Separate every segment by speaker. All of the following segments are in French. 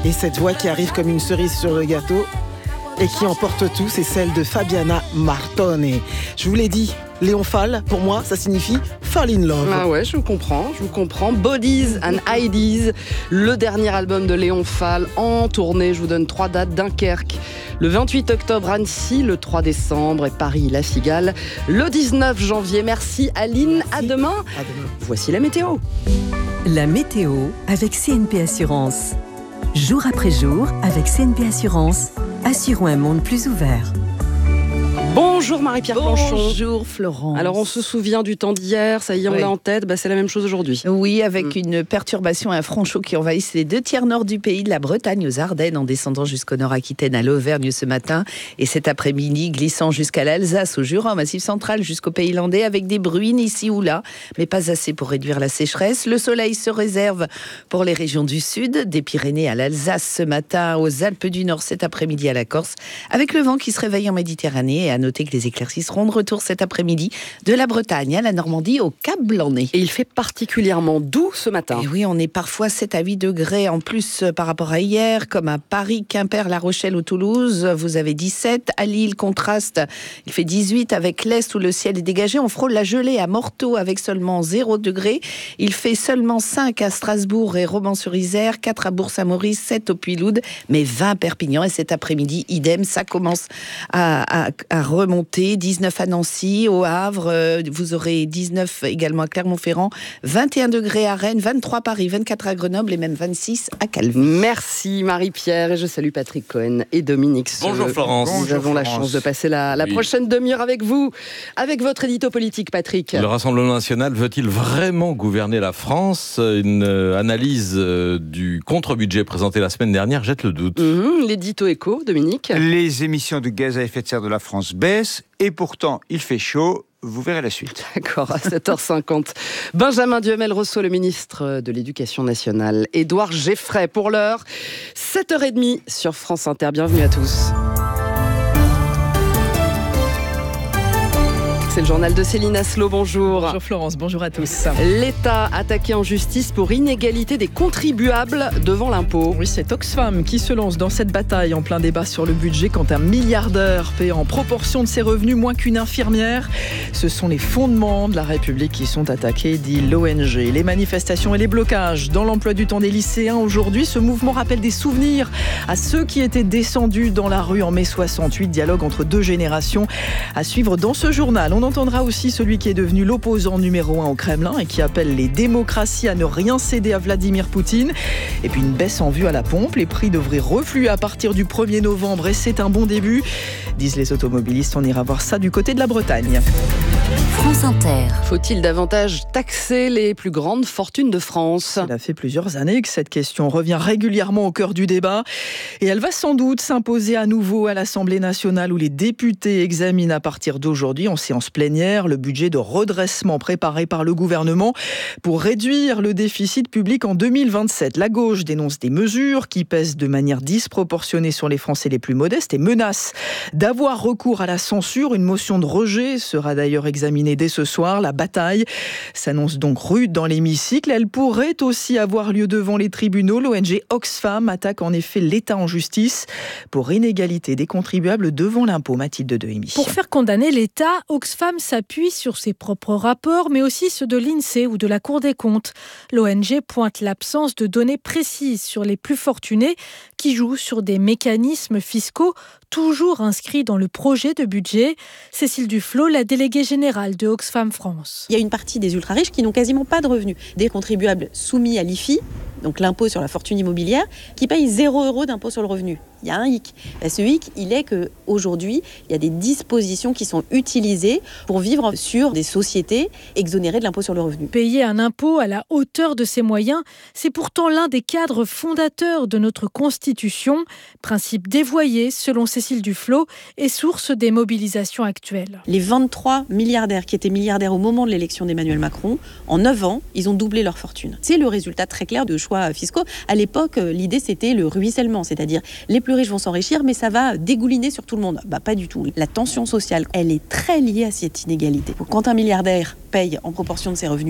Speaker 1: Et cette voix qui arrive comme une cerise sur le gâteau et qui emporte tout, c'est celle de Fabiana Martone. Je vous l'ai dit, Léon Fall, pour moi, ça signifie fall in love.
Speaker 2: Ah ouais, je vous comprends. Bodies and IDs, le dernier album de Léon Fall en tournée. Je vous donne 3 dates: Dunkerque, le 28 octobre Annecy, le 3 décembre et Paris La Cigale, le 19 janvier. Merci Aline, à demain. Voici la météo.
Speaker 3: La météo avec CNP Assurance. Jour après jour, avec CNP Assurance, assurons un monde plus ouvert.
Speaker 2: Bonjour Marie-Pierre Planchon.
Speaker 4: Bonjour Florence.
Speaker 2: Alors on se souvient du temps d'hier, ça y est, on l'a en tête, c'est la même chose aujourd'hui.
Speaker 4: Oui, avec une perturbation et un front chaud qui envahissent les 2 tiers nord du pays, de la Bretagne aux Ardennes, en descendant jusqu'au Nord-Aquitaine, à l'Auvergne ce matin, et cet après-midi glissant jusqu'à l'Alsace, au Jura, au Massif central, jusqu'au Pays landais, avec des bruines ici ou là, mais pas assez pour réduire la sécheresse. Le soleil se réserve pour les régions du sud, des Pyrénées à l'Alsace ce matin, aux Alpes du Nord cet après-midi à la Corse, avec le vent qui se réveille en Méditerranée. Et à noter que les éclaircies seront de retour cet après-midi de la Bretagne à la Normandie au Cap Blanc-Nez.
Speaker 2: Et il fait particulièrement doux ce matin.
Speaker 4: Et oui, on est parfois 7 à 8 degrés en plus par rapport à hier, comme à Paris, Quimper, La Rochelle ou Toulouse. Vous avez 17. À Lille, contraste, il fait 18 avec l'Est où le ciel est dégagé. On frôle la gelée à Morteau avec seulement 0 degré. Il fait seulement 5 à Strasbourg et Romans-sur-Isère, 4 à Bourg-Saint-Maurice, 7 au Puy-Loud, mais 20 à Perpignan. Et cet après-midi, idem, ça commence à remonter. 19 à Nancy, au Havre, vous aurez 19 également à Clermont-Ferrand, 21 degrés à Rennes, 23 à Paris, 24 à Grenoble et même 26 à Calvi.
Speaker 2: Merci Marie-Pierre, et je salue Patrick Cohen et Dominique Seux.
Speaker 5: Bonjour Florence.
Speaker 2: Nous avons la chance de passer la prochaine demi-heure avec vous, avec votre édito politique, Patrick.
Speaker 5: Le Rassemblement national veut-il vraiment gouverner la France ? Une analyse du contre-budget présenté la semaine dernière jette le doute.
Speaker 2: L'édito éco, Dominique.
Speaker 6: Les émissions de gaz à effet de serre de la France baissent et pourtant il fait chaud. Vous verrez la suite.
Speaker 2: D'accord, à 7h50. Benjamin Duhamel reçoit le ministre de l'Éducation nationale, Édouard Geffray. Pour l'heure, 7h30 sur France Inter. Bienvenue à tous. C'est le journal de Céline Asselot, bonjour.
Speaker 7: Bonjour Florence, bonjour à tous.
Speaker 2: L'État attaqué en justice pour inégalité des contribuables devant l'impôt.
Speaker 7: Oui, c'est Oxfam qui se lance dans cette bataille en plein débat sur le budget quand un milliardaire paie en proportion de ses revenus moins qu'une infirmière. Ce sont les fondements de la République qui sont attaqués, dit l'ONG. Les manifestations et les blocages dans l'emploi du temps des lycéens aujourd'hui. Ce mouvement rappelle des souvenirs à ceux qui étaient descendus dans la rue en mai 68. Dialogue entre 2 générations à suivre dans ce journal. On entendra aussi celui qui est devenu l'opposant numéro 1 au Kremlin et qui appelle les démocraties à ne rien céder à Vladimir Poutine. Et puis une baisse en vue à la pompe. Les prix devraient refluer à partir du 1er novembre et c'est un bon début, disent les automobilistes. On ira voir ça du côté de la Bretagne.
Speaker 3: France Inter.
Speaker 2: Faut-il davantage taxer les plus grandes fortunes de France ?
Speaker 7: Ça fait plusieurs années que cette question revient régulièrement au cœur du débat et elle va sans doute s'imposer à nouveau à l'Assemblée nationale où les députés examinent à partir d'aujourd'hui en séance plénière le budget de redressement préparé par le gouvernement pour réduire le déficit public en 2027. La gauche dénonce des mesures qui pèsent de manière disproportionnée sur les Français les plus modestes et menace d'avoir recours à la censure. Une motion de rejet sera d'ailleurs examinée dès ce soir. La bataille s'annonce donc rude dans l'hémicycle. Elle pourrait aussi avoir lieu devant les tribunaux. L'ONG Oxfam attaque en effet l'État en justice pour inégalité des contribuables devant l'impôt. Mathilde Dehemi.
Speaker 8: Pour faire condamner l'État, Oxfam s'appuie sur ses propres rapports, mais aussi ceux de l'INSEE ou de la Cour des comptes. L'ONG pointe l'absence de données précises sur les plus fortunés qui jouent sur des mécanismes fiscaux toujours inscrits dans le projet de budget. Cécile Duflot, la déléguée générale de Oxfam France.
Speaker 9: Il y a une partie des ultra-riches qui n'ont quasiment pas de revenus. Des contribuables soumis à l'IFI, donc l'impôt sur la fortune immobilière, qui payent 0 € d'impôt sur le revenu. Il y a un hic. Ce hic, il est qu'aujourd'hui, il y a des dispositions qui sont utilisées pour vivre sur des sociétés exonérées de l'impôt sur le revenu.
Speaker 8: Payer un impôt à la hauteur de ses moyens, c'est pourtant l'un des cadres fondateurs de notre Constitution. Principe dévoyé, selon Cécile Duflot, et source des mobilisations actuelles.
Speaker 9: Les 23 milliardaires qui étaient milliardaires au moment de l'élection d'Emmanuel Macron, en 9 ans, ils ont doublé leur fortune. C'est le résultat très clair de choix fiscaux. À l'époque, l'idée, c'était le ruissellement, c'est-à-dire les plus riches vont s'enrichir, mais ça va dégouliner sur tout le monde. Pas du tout. La tension sociale, elle est très liée à cette inégalité. Quand un milliardaire paye en proportion de ses revenus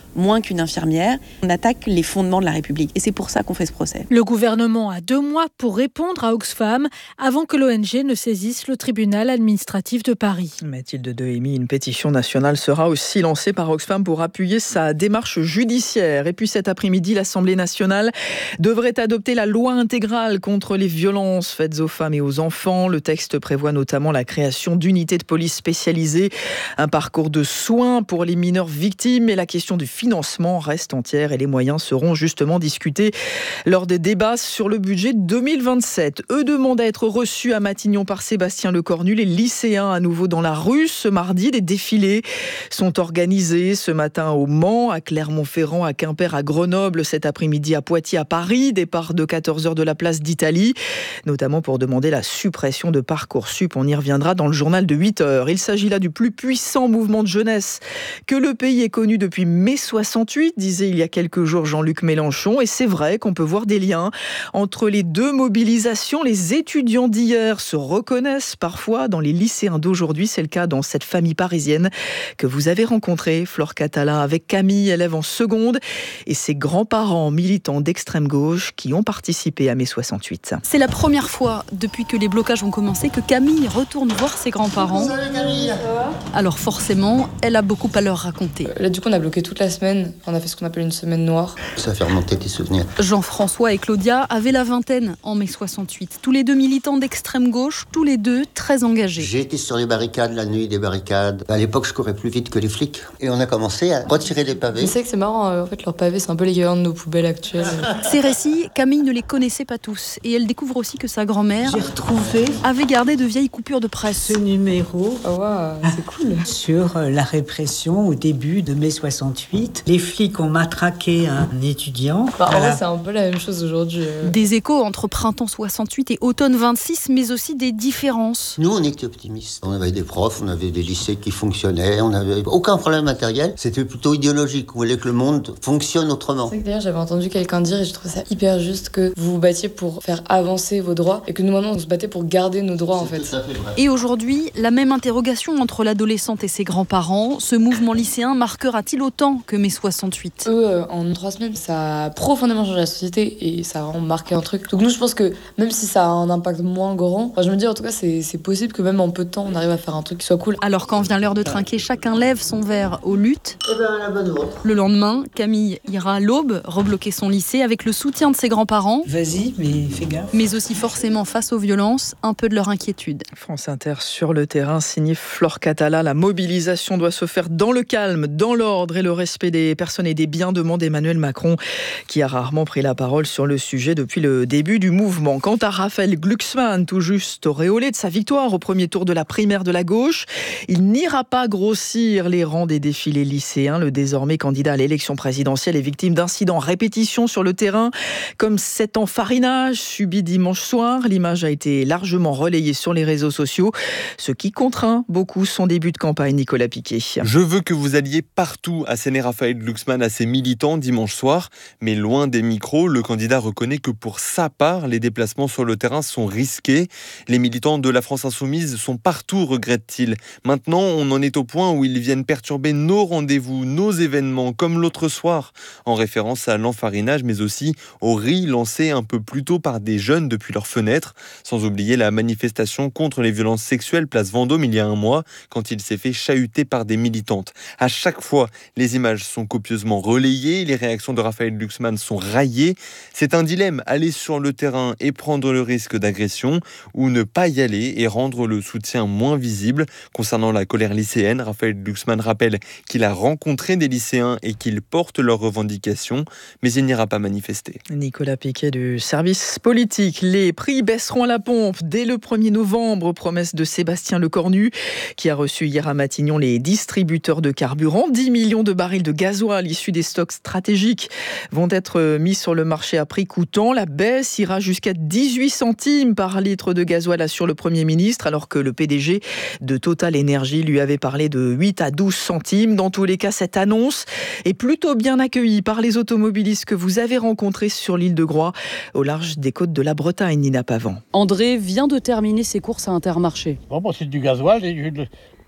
Speaker 9: moins qu'une infirmière. On attaque les fondements de la République. Et c'est pour ça qu'on fait ce procès.
Speaker 8: Le gouvernement a 2 mois pour répondre à Oxfam avant que l'ONG ne saisisse le tribunal administratif de Paris.
Speaker 7: Mathilde Dehemi, une pétition nationale sera aussi lancée par Oxfam pour appuyer sa démarche judiciaire. Et puis cet après-midi, l'Assemblée nationale devrait adopter la loi intégrale contre les violences faites aux femmes et aux enfants. Le texte prévoit notamment la création d'unités de police spécialisées, un parcours de soins pour les mineurs victimes, et la question du financement reste entière et les moyens seront justement discutés lors des débats sur le budget 2027. Eux demandent à être reçus à Matignon par Sébastien Lecornu. Les lycéens à nouveau dans la rue ce mardi. Des défilés sont organisés ce matin au Mans, à Clermont-Ferrand, à Quimper, à Grenoble, cet après-midi à Poitiers, à Paris. Départ de 14h de la place d'Italie, notamment pour demander la suppression de Parcoursup. On y reviendra dans le journal de 8h. Il s'agit là du plus puissant mouvement de jeunesse que le pays ait connu depuis mai 68, disait il y a quelques jours Jean-Luc Mélenchon. Et c'est vrai qu'on peut voir des liens entre les deux mobilisations. Les étudiants d'hier se reconnaissent parfois dans les lycéens d'aujourd'hui. C'est le cas dans cette famille parisienne que vous avez rencontrée, Flore Catala, avec Camille, élève en seconde, et ses grands-parents militants d'extrême gauche qui ont participé à mai 68.
Speaker 10: C'est la première fois depuis que les blocages ont commencé que Camille retourne voir ses grands-parents.
Speaker 11: Salut Camille.
Speaker 10: Alors forcément, elle a beaucoup à leur raconter.
Speaker 12: Là du coup on a bloqué toute la semaine, on a fait ce qu'on appelle une semaine noire.
Speaker 11: Ça fait remonter tes souvenirs.
Speaker 10: Jean-François et Claudia avaient la vingtaine en mai 68. Tous les deux militants d'extrême gauche, tous les deux très engagés.
Speaker 11: J'ai été sur les barricades, la nuit des barricades. À l'époque je courais plus vite que les flics. Et on a commencé à retirer les pavés.
Speaker 12: Je sais que c'est marrant, en fait leurs pavés c'est un peu l'équivalent de nos poubelles actuelles.
Speaker 10: Ces récits, Camille ne les connaissait pas tous. Et elle découvre aussi que sa grand-mère avait gardé de vieilles coupures de presse.
Speaker 13: Ce numéro
Speaker 12: c'est cool.
Speaker 13: sur la répression au début de mai 68. Les flics ont matraqué un étudiant.
Speaker 12: En vrai, c'est un peu la même chose aujourd'hui.
Speaker 10: Des échos entre printemps 68 et automne 26, mais aussi des différences.
Speaker 11: Nous, on était optimistes. On avait des profs, on avait des lycées qui fonctionnaient, on n'avait aucun problème matériel. C'était plutôt idéologique. On voulait que le monde fonctionne autrement.
Speaker 12: C'est vrai que d'ailleurs, j'avais entendu quelqu'un dire, et je trouve ça hyper juste, que vous vous battiez pour faire avancer vos droits, et que nous, maintenant, on se battait pour garder nos droits, en fait.
Speaker 11: Tout à fait vrai.
Speaker 10: Et aujourd'hui, la même interrogation entre l'adolescente et ses grands-parents. Ce mouvement lycéen marquera-t-il autant que mai 68 ?
Speaker 12: Eux, en 3 semaines, ça a profondément changé la société et ça a vraiment marqué un truc. Donc nous, je pense que même si ça a un impact moins grand, je me dis en tout cas, c'est possible que même en peu de temps, on arrive à faire un truc qui soit cool.
Speaker 10: Alors quand vient l'heure de trinquer, chacun lève son verre aux luttes.
Speaker 11: La bonne voie.
Speaker 10: Le lendemain, Camille ira à l'aube rebloquer son lycée avec le soutien de ses grands-parents.
Speaker 13: Vas-y, mais fais gaffe.
Speaker 10: Mais aussi forcément face aux violences, un peu de leur inquiétude.
Speaker 7: France Inter sur le terrain, signé Flore Catala. La mobilisation doit se faire dans le calme, dans l'ordre et le respect des personnes et des biens, demande Emmanuel Macron, qui a rarement pris la parole sur le sujet depuis le début du mouvement. Quant à Raphaël Glucksmann, tout juste auréolé de sa victoire au premier tour de la primaire de la gauche, il n'ira pas grossir les rangs des défilés lycéens. Le désormais candidat à l'élection présidentielle est victime d'incidents à répétition sur le terrain, comme cet enfarinage subi dimanche soir. L'image a été largement relayée sur les réseaux sociaux, ce qui contraint beaucoup son début de campagne. Nicolas Piquet.
Speaker 14: Je veux que vous alliez partout, asséner Raphaël Glucksmann à ses militants dimanche soir. Mais loin des micros, le candidat reconnaît que pour sa part, les déplacements sur le terrain sont risqués. Les militants de la France Insoumise sont partout, regrette-t-il. Maintenant, on en est au point où ils viennent perturber nos rendez-vous, nos événements, comme l'autre soir, en référence à l'enfarinage, mais aussi aux rires lancés un peu plus tôt par des jeunes depuis leurs fenêtres. Sans oublier la manifestation contre les violences sexuelles place Vendôme il y a un mois, quand il s'est fait chahuter par des militantes. À chaque fois, les images sont copieusement relayées, les réactions de Raphaël Glucksmann sont raillées. C'est un dilemme, aller sur le terrain et prendre le risque d'agression, ou ne pas y aller et rendre le soutien moins visible. Concernant la colère lycéenne, Raphaël Glucksmann rappelle qu'il a rencontré des lycéens et qu'ils portent leurs revendications, mais il n'ira pas manifester.
Speaker 7: Nicolas Piquet du service politique. Les prix baisseront à la pompe dès le 1er novembre, promesse de Sébastien Lecornu, qui a reçu hier à Matignon les distributeurs de carburant. 10 millions de barils de gasoil issus des stocks stratégiques vont être mis sur le marché à prix coûtant. La baisse ira jusqu'à 18 centimes par litre de gasoil, assure le Premier ministre, alors que le PDG de Total Énergie lui avait parlé de 8 à 12 centimes. Dans tous les cas, cette annonce est plutôt bien accueillie par les automobilistes que vous avez rencontrés sur l'île de Groix, au large des côtes de la Bretagne. Nina Pavant.
Speaker 2: André vient de terminer ses courses à Intermarché.
Speaker 15: Bon, c'est du gasoil,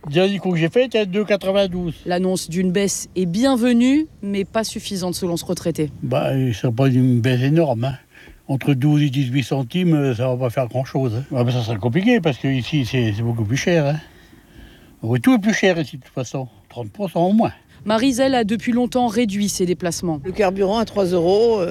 Speaker 15: Le dernier coup que j'ai fait était à 2,92.
Speaker 10: L'annonce d'une baisse est bienvenue, mais pas suffisante selon ce retraité.
Speaker 15: Ce n'est pas une baisse énorme. Entre 12 et 18 centimes, ça ne va pas faire grand-chose. Ça sera compliqué parce qu'ici, c'est beaucoup plus cher. Tout est plus cher ici, de toute façon. 30% au moins.
Speaker 10: Maryse-Elle a depuis longtemps réduit ses déplacements.
Speaker 16: Le carburant à 3 €,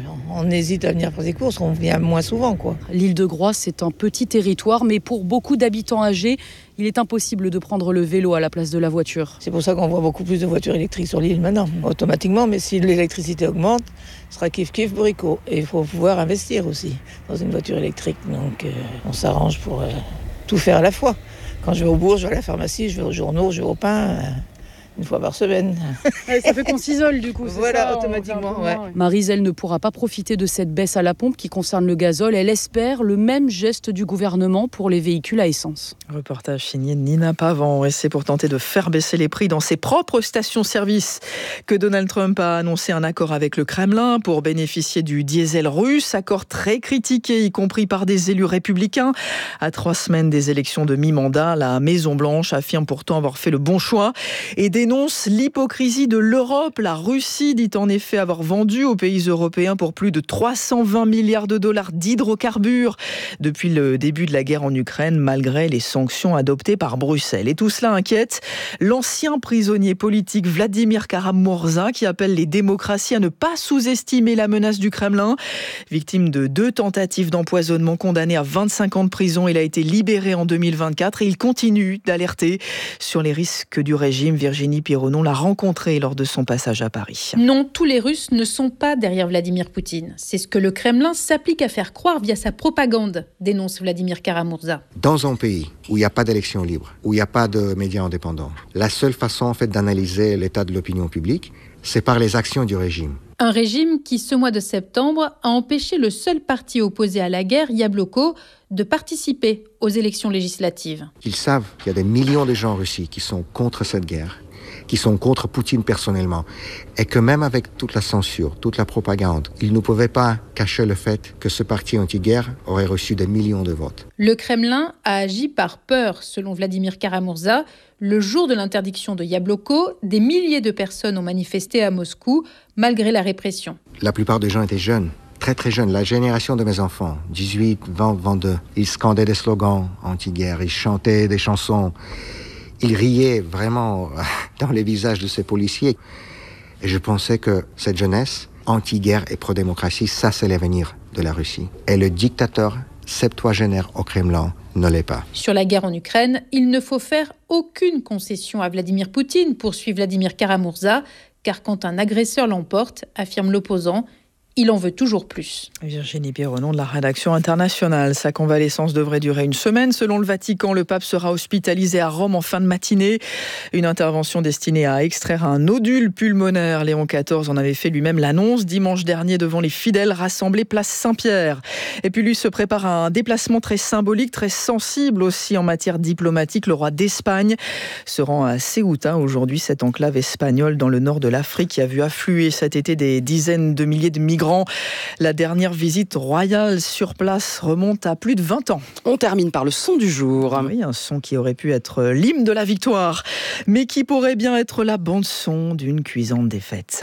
Speaker 16: on hésite à venir faire des courses, on vient moins souvent, quoi.
Speaker 10: L'île de Groix, c'est un petit territoire, mais pour beaucoup d'habitants âgés, il est impossible de prendre le vélo à la place de la voiture.
Speaker 16: C'est pour ça qu'on voit beaucoup plus de voitures électriques sur l'île maintenant, automatiquement. Mais si l'électricité augmente, ce sera kiff-kiff bourricot. Et il faut pouvoir investir aussi dans une voiture électrique. Donc on s'arrange pour tout faire à la fois. Quand je vais au bourg, je vais à la pharmacie, je vais aux journaux, je vais au pain... une fois par semaine.
Speaker 10: Ça fait qu'on s'isole du coup, c'est
Speaker 16: voilà,
Speaker 10: ça,
Speaker 16: automatiquement. Ouais.
Speaker 10: Maryse-Elle ne pourra pas profiter de cette baisse à la pompe qui concerne le gazole. Elle espère le même geste du gouvernement pour les véhicules à essence.
Speaker 7: Reportage signé Nina Pavant. Et c'est pour tenter de faire baisser les prix dans ses propres stations-service que Donald Trump a annoncé un accord avec le Kremlin pour bénéficier du diesel russe. Accord très critiqué, y compris par des élus républicains. À 3 semaines des élections de mi-mandat, la Maison-Blanche affirme pourtant avoir fait le bon choix et dénonce l'hypocrisie de l'Europe. La Russie dit en effet avoir vendu aux pays européens pour plus de 320 milliards de dollars d'hydrocarbures depuis le début de la guerre en Ukraine, malgré les sanctions adoptées par Bruxelles. Et tout cela inquiète l'ancien prisonnier politique Vladimir Kara-Murza qui appelle les démocraties à ne pas sous-estimer la menace du Kremlin. Victime de 2 tentatives d'empoisonnement, condamné à 25 ans de prison, il a été libéré en 2024 et il continue d'alerter sur les risques du régime. Virginie Pironon l'a rencontré lors de son passage à Paris.
Speaker 17: Non, tous les Russes ne sont pas derrière Vladimir Poutine. C'est ce que le Kremlin s'applique à faire croire via sa propagande, dénonce Vladimir Kara-Murza.
Speaker 18: Dans un pays où il n'y a pas d'élection libre, où il n'y a pas de médias indépendants, la seule façon en fait d'analyser l'état de l'opinion publique, c'est par les actions du régime.
Speaker 17: Un régime qui, ce mois de septembre, a empêché le seul parti opposé à la guerre, Yabloko, de participer aux élections législatives.
Speaker 18: Ils savent qu'il y a des millions de gens en Russie qui sont contre cette guerre, qui sont contre Poutine personnellement, et que même avec toute la censure, toute la propagande, ils ne pouvaient pas cacher le fait que ce parti anti-guerre aurait reçu des millions de votes.
Speaker 17: Le Kremlin a agi par peur, selon Vladimir Kara-Murza. Le jour de l'interdiction de Yabloko, des milliers de personnes ont manifesté à Moscou, malgré la répression.
Speaker 18: La plupart des gens étaient jeunes, très très jeunes. La génération de mes enfants, 18, 20, 22, ils scandaient des slogans anti-guerre, ils chantaient des chansons. Ils riaient vraiment dans les visages de ces policiers. Et je pensais que cette jeunesse, anti-guerre et pro-démocratie, ça c'est l'avenir de la Russie. Et le dictateur septuagénaire au Kremlin ne l'est pas.
Speaker 17: Sur la guerre en Ukraine, il ne faut faire aucune concession à Vladimir Poutine, poursuit Vladimir Kara-Murza, car quand un agresseur l'emporte, affirme l'opposant, il en veut toujours plus.
Speaker 7: Virginie Pironon de la rédaction internationale. Sa convalescence devrait durer 1 semaine. Selon le Vatican, le pape sera hospitalisé à Rome en fin de matinée. Une intervention destinée à extraire un nodule pulmonaire. Léon XIV en avait fait lui-même l'annonce dimanche dernier devant les fidèles rassemblés place Saint-Pierre. Et puis lui se prépare à un déplacement très symbolique, très sensible aussi en matière diplomatique. Le roi d'Espagne se rend à Ceuta aujourd'hui, cette enclave espagnole dans le nord de l'Afrique qui a vu affluer cet été des dizaines de milliers de migrants. La dernière visite royale sur place remonte à plus de 20 ans.
Speaker 2: On termine par le son du jour.
Speaker 7: Oui, un son qui aurait pu être l'hymne de la victoire, mais qui pourrait bien être la bande-son d'une cuisante défaite.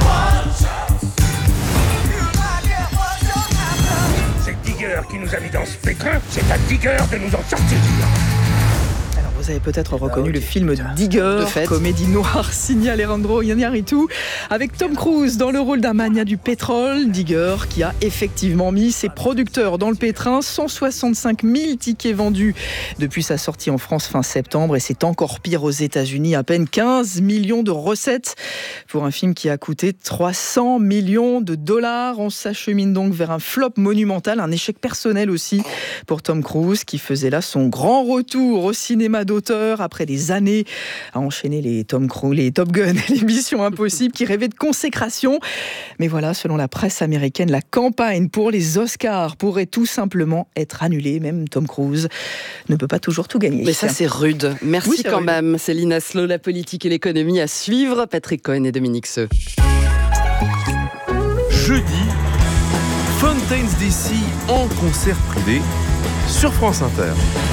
Speaker 19: C'est Digger qui nous a mis dans ce pétrin, c'est à Digger de nous en sortir.
Speaker 7: Vous avez peut-être reconnu le film Digger, comédie noire signée Alejandro Iñárritu, avec Tom Cruise dans le rôle d'un magnat du pétrole. Digger qui a effectivement mis ses producteurs dans le pétrin. 165 000 tickets vendus depuis sa sortie en France fin septembre, et c'est encore pire aux États-Unis. À peine 15 millions de recettes pour un film qui a coûté 300 millions de dollars. On s'achemine donc vers un flop monumental, un échec personnel aussi pour Tom Cruise qui faisait là son grand retour au cinéma d'auteur après des années à enchaîner les Tom Cruise, les Top Gun et les Missions Impossibles, qui rêvaient de consécration. Mais voilà, selon la presse américaine, la campagne pour les Oscars pourrait tout simplement être annulée. Même Tom Cruise ne peut pas toujours tout gagner.
Speaker 2: Mais ça, c'est rude. Merci
Speaker 7: oui,
Speaker 2: quand
Speaker 7: rude.
Speaker 2: même. Céline Aslo, la politique et l'économie à suivre. Patrick Cohen et Dominique Seux.
Speaker 20: Jeudi, Fountains DC en concert privé sur France Inter.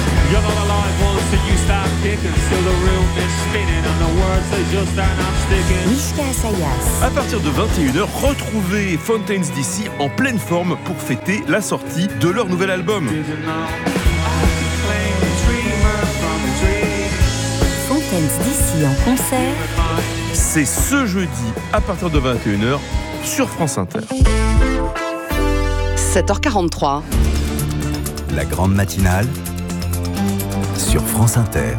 Speaker 3: Mishka Asayas.
Speaker 20: À partir de 21h, retrouvez Fountains DC en pleine forme pour fêter la sortie de leur nouvel album.
Speaker 3: Fountains DC en concert.
Speaker 20: C'est ce jeudi à partir de 21h sur France Inter.
Speaker 2: 7h43.
Speaker 21: La grande matinale sur France Inter.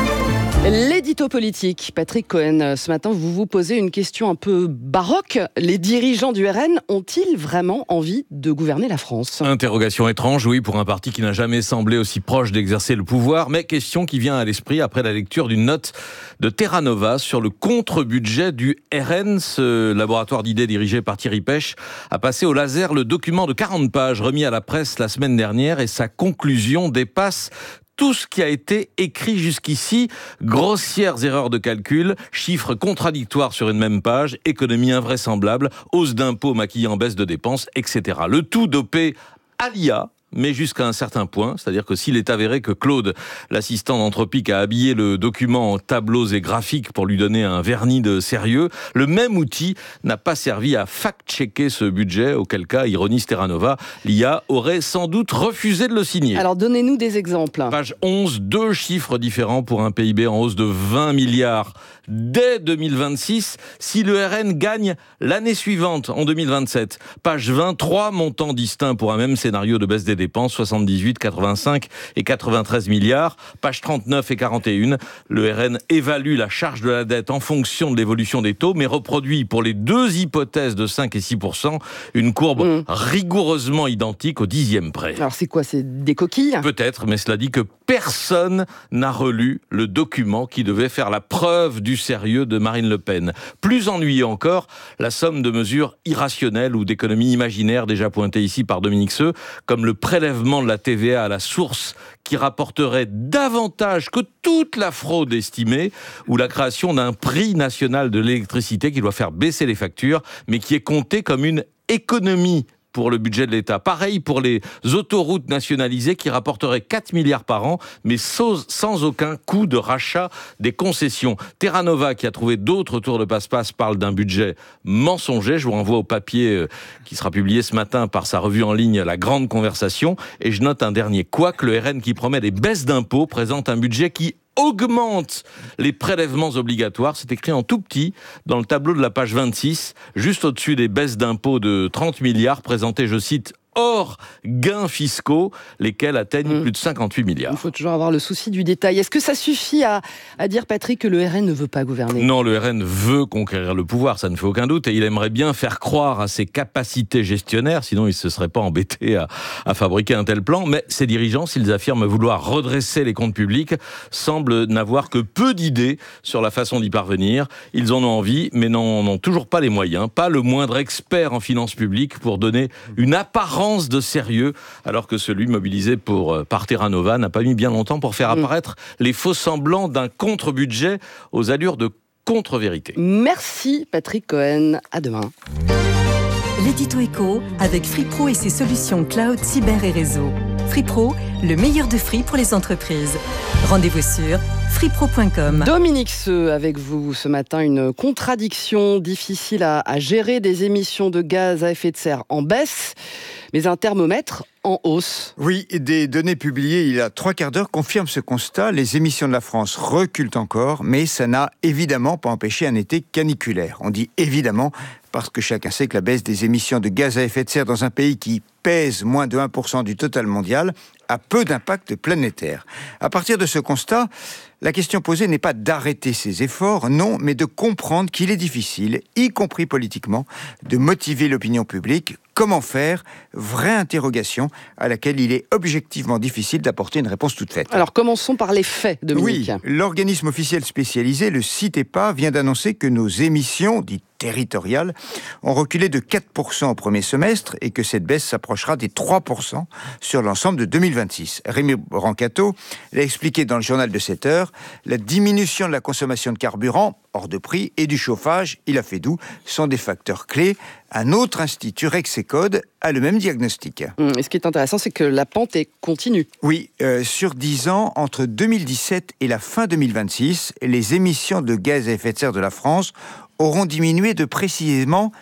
Speaker 2: L'édito politique, Patrick Cohen, ce matin vous vous posez une question un peu baroque. Les dirigeants du RN ont-ils vraiment envie de gouverner la France ?
Speaker 5: Interrogation étrange, oui, pour un parti qui n'a jamais semblé aussi proche d'exercer le pouvoir, mais question qui vient à l'esprit après la lecture d'une note de Terra Nova sur le contre-budget du RN. Ce laboratoire d'idées dirigé par Thierry Pech a passé au laser le document de 40 pages remis à la presse la semaine dernière et sa conclusion dépasse tout ce qui a été écrit jusqu'ici. Grossières erreurs de calcul, chiffres contradictoires sur une même page, économie invraisemblable, hausse d'impôts maquillée en baisse de dépenses, etc. Le tout dopé à l'IA, mais jusqu'à un certain point, c'est-à-dire que s'il est avéré que Claude, l'assistant d'Anthropique, a habillé le document en tableaux et graphiques pour lui donner un vernis de sérieux, le même outil n'a pas servi à fact-checker ce budget, auquel cas, ironise Terra Nova, l'IA aurait sans doute refusé de le signer.
Speaker 2: Alors donnez-nous des exemples.
Speaker 5: Page 11, 2 chiffres différents pour un PIB en hausse de 20 milliards dès 2026, si le RN gagne l'année suivante, en 2027. Page 20, 3 montants distincts pour un même scénario de baisse des dépenses, 78, 85 et 93 milliards. Page 39 et 41, le RN évalue la charge de la dette en fonction de l'évolution des taux, mais reproduit pour les deux hypothèses de 5 et 6% une courbe rigoureusement identique au dixième près.
Speaker 2: Alors c'est quoi, c'est des coquilles ?
Speaker 5: Peut-être, mais cela dit que personne n'a relu le document qui devait faire la preuve du sérieux de Marine Le Pen. Plus ennuyeux encore, la somme de mesures irrationnelles ou d'économies imaginaires déjà pointées ici par Dominique Seux, comme le prélèvement de la TVA à la source qui rapporterait davantage que toute la fraude estimée, ou la création d'un prix national de l'électricité qui doit faire baisser les factures, mais qui est compté comme une économie pour le budget de l'État. Pareil pour les autoroutes nationalisées qui rapporteraient 4 milliards par an, mais sans aucun coût de rachat des concessions. Terra Nova, qui a trouvé d'autres tours de passe-passe, parle d'un budget mensonger. Je vous renvoie au papier qui sera publié ce matin par sa revue en ligne La Grande Conversation. Et je note un dernier couac, le RN qui promet des baisses d'impôts présente un budget qui augmente les prélèvements obligatoires. C'est écrit en tout petit dans le tableau de la page 26, juste au-dessus des baisses d'impôts de 30 milliards présentées, je cite, hors gains fiscaux, lesquels atteignent plus de 58 milliards.
Speaker 2: Il faut toujours avoir le souci du détail. Est-ce que ça suffit à dire, Patrick, que le RN ne veut pas gouverner ?
Speaker 5: Non, le RN veut conquérir le pouvoir, ça ne fait aucun doute, et il aimerait bien faire croire à ses capacités gestionnaires, sinon il ne se serait pas embêté à fabriquer un tel plan. Mais ses dirigeants, s'ils affirment vouloir redresser les comptes publics, semblent n'avoir que peu d'idées sur la façon d'y parvenir. Ils en ont envie, mais n'en ont toujours pas les moyens. Pas le moindre expert en finances publiques pour donner une apparence de sérieux, alors que celui mobilisé par Terra Nova n'a pas mis bien longtemps pour faire apparaître les faux semblants d'un contre-budget aux allures de contre-vérité.
Speaker 2: Merci Patrick Cohen, à demain.
Speaker 3: L'édito éco avec FreePro et ses solutions cloud, cyber et réseau. FreePro, le meilleur de Free pour les entreprises. Rendez-vous sur freepro.com.
Speaker 2: Dominique Seux avec vous ce matin, une contradiction difficile à gérer, des émissions de gaz à effet de serre en baisse, mais un thermomètre en hausse.
Speaker 6: Oui, des données publiées il y a 3 quarts d'heure confirment ce constat. Les émissions de la France reculent encore, mais ça n'a évidemment pas empêché un été caniculaire. On dit évidemment parce que chacun sait que la baisse des émissions de gaz à effet de serre dans un pays qui pèse moins de 1% du total mondial a peu d'impact planétaire. À partir de ce constat, la question posée n'est pas d'arrêter ces efforts, non, mais de comprendre qu'il est difficile, y compris politiquement, de motiver l'opinion publique. Comment faire ? Vraie interrogation à laquelle il est objectivement difficile d'apporter une réponse toute faite.
Speaker 2: Alors commençons par les faits, Dominique.
Speaker 6: Oui, l'organisme officiel spécialisé, le CITEPA, vient d'annoncer que nos émissions, dites territoriales ont reculé de 4% au premier semestre et que cette baisse s'approchera des 3% sur l'ensemble de 2026. Rémi Brancato l'a expliqué dans le journal de 7 heures, la diminution de la consommation de carburant, hors de prix, et du chauffage, il a fait doux, sont des facteurs clés. Un autre institut, Rexecode, a le même diagnostic.
Speaker 2: Et ce qui est intéressant, c'est que la pente est continue.
Speaker 6: Oui, sur 10 ans, entre 2017 et la fin 2026, les émissions de gaz à effet de serre de la France auront diminué de précisément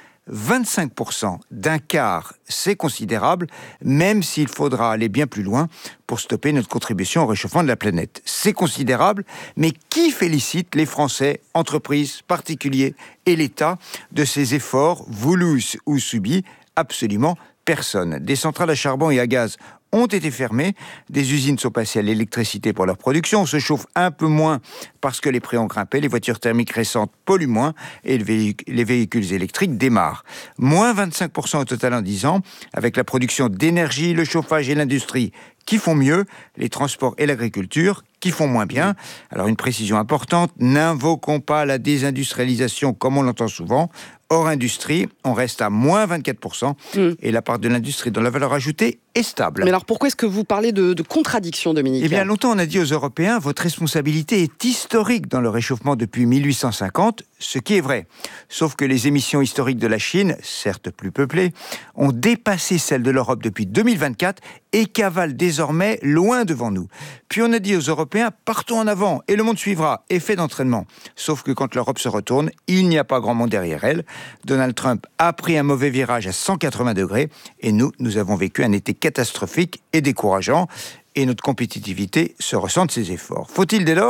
Speaker 6: 25%, d'un quart. C'est considérable, même s'il faudra aller bien plus loin pour stopper notre contribution au réchauffement de la planète. C'est considérable, mais qui félicite les Français, entreprises, particuliers et l'État de ces efforts voulus ou subis? Absolument personne. Des centrales à charbon et à gaz ont été fermées, des usines sont passées à l'électricité pour leur production, on se chauffe un peu moins parce que les prix ont grimpé, les voitures thermiques récentes polluent moins et les véhicules électriques démarrent. Moins 25% au total en 10 ans, avec la production d'énergie, le chauffage et l'industrie qui font mieux, les transports et l'agriculture qui font moins bien. Alors une précision importante, n'invoquons pas la désindustrialisation comme on l'entend souvent. Hors industrie, on reste à moins 24% et la part de l'industrie dans la valeur ajoutée est stable.
Speaker 2: Mais alors pourquoi est-ce que vous parlez de contradiction, Dominique?
Speaker 6: Eh bien, longtemps on a dit aux Européens, votre responsabilité est historique dans le réchauffement depuis 1850, ce qui est vrai. Sauf que les émissions historiques de la Chine, certes plus peuplées, ont dépassé celles de l'Europe depuis 2024 et cavalent désormais loin devant nous. Puis on a dit aux Européens, partons en avant et le monde suivra, effet d'entraînement. Sauf que quand l'Europe se retourne, il n'y a pas grand monde derrière elle. Donald Trump a pris un mauvais virage à 180 degrés et nous avons vécu un été catastrophique et décourageant et notre compétitivité se ressent de ses efforts. Faut-il dès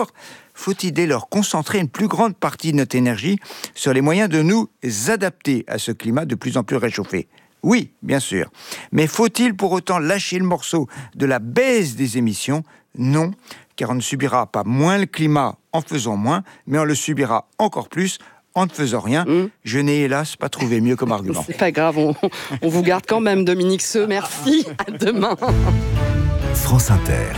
Speaker 6: lors concentrer une plus grande partie de notre énergie sur les moyens de nous adapter à ce climat de plus en plus réchauffé? Oui, bien sûr. Mais faut-il pour autant lâcher le morceau de la baisse des émissions? Non, car on ne subira pas moins le climat en faisant moins, mais on le subira encore plus en ne faisant rien. Je n'ai hélas pas trouvé mieux comme argument.
Speaker 2: C'est pas grave, on vous garde quand même, Dominique Seux. Merci, à demain.
Speaker 21: France Inter.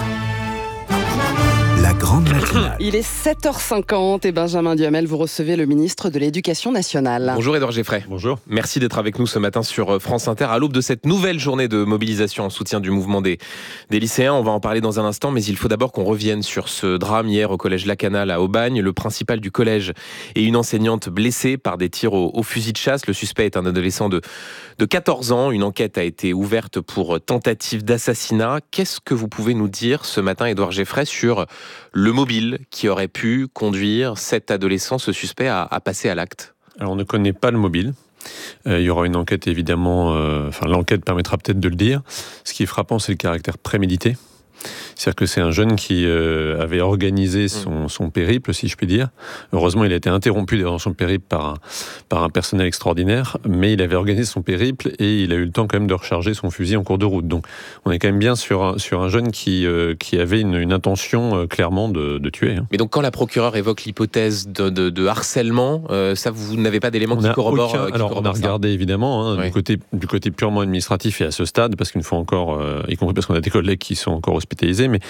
Speaker 21: La grande matinale.
Speaker 2: Il est 7h50 et Benjamin Duhamel, vous recevez le ministre de l'Éducation nationale.
Speaker 1: Bonjour Édouard Geffray. Bonjour. Merci d'être avec nous ce matin sur France Inter à l'aube de cette nouvelle journée de mobilisation en soutien du mouvement des lycéens. On va en parler dans un instant, mais il faut d'abord qu'on revienne sur ce drame hier au collège Lacanal à Aubagne. Le principal du collège et une enseignante blessée par des tirs au fusil de chasse. Le suspect est un adolescent de 14 ans. Une enquête a été ouverte pour tentative d'assassinat. Qu'est-ce que vous pouvez nous dire ce matin, Édouard Geffray, sur le mobile qui aurait pu conduire cet adolescent, ce suspect, à passer à l'acte?
Speaker 22: Alors on ne connaît pas le mobile. Il y aura une enquête évidemment, l'enquête permettra peut-être de le dire. Ce qui est frappant, c'est le caractère prémédité. C'est-à-dire que c'est un jeune qui avait organisé son périple, si je puis dire. Heureusement, il a été interrompu dans son périple par un personnel extraordinaire, mais il avait organisé son périple et il a eu le temps quand même de recharger son fusil en cours de route. Donc, on est quand même bien sur un jeune qui avait une intention clairement de tuer.
Speaker 1: Mais donc, quand la procureure évoque l'hypothèse de harcèlement, ça, vous n'avez pas d'éléments qui corroborent
Speaker 22: Alors, on a regardé évidemment du côté purement administratif et à ce stade, parce qu'il nous faut encore, y compris parce qu'on a des collègues qui sont encore hospitalisés, mais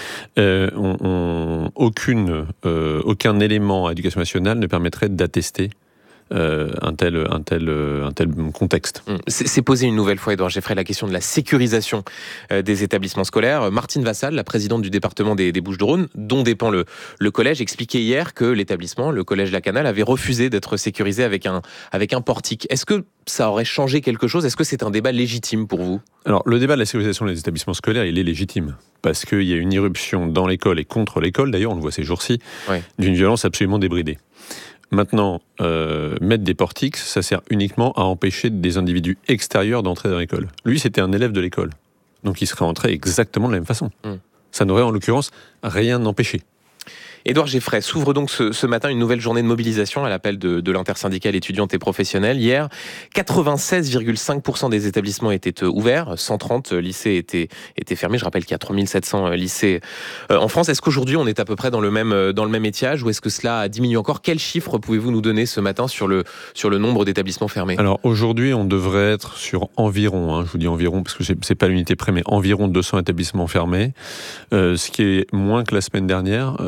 Speaker 22: aucun élément à l'éducation nationale ne permettrait d'attester un tel contexte.
Speaker 1: C'est posé une nouvelle fois, Édouard Geffray, la question de la sécurisation des établissements scolaires. Martine Vassal, la présidente du département des Bouches-du-Rhône, dont dépend le collège, expliquait hier que l'établissement, le collège Lacanal, avait refusé d'être sécurisé avec un portique. Est-ce que ça aurait changé quelque chose? Est-ce que c'est un débat légitime pour vous?
Speaker 22: Alors, le débat de la sécurisation des établissements scolaires, il est légitime. Parce qu'il y a une irruption dans l'école et contre l'école, d'ailleurs, on le voit ces jours-ci, d'une violence absolument débridée. Maintenant, mettre des portiques, ça sert uniquement à empêcher des individus extérieurs d'entrer dans l'école. Lui, c'était un élève de l'école. Donc, il serait entré exactement de la même façon. Ça n'aurait, en l'occurrence, rien empêché.
Speaker 1: Édouard Geffray, s'ouvre donc ce matin une nouvelle journée de mobilisation à l'appel de l'intersyndicale étudiante et professionnelle. Hier, 96,5% des établissements étaient ouverts, 130 lycées étaient fermés. Je rappelle qu'il y a 3700 lycées en France. Est-ce qu'aujourd'hui on est à peu près dans le même étiage ou est-ce que cela a diminué encore? Quels chiffres pouvez-vous nous donner ce matin sur le nombre d'établissements fermés?
Speaker 22: Alors aujourd'hui, on devrait être sur environ, je vous dis environ parce que c'est pas l'unité près, mais environ 200 établissements fermés, ce qui est moins que la semaine dernière.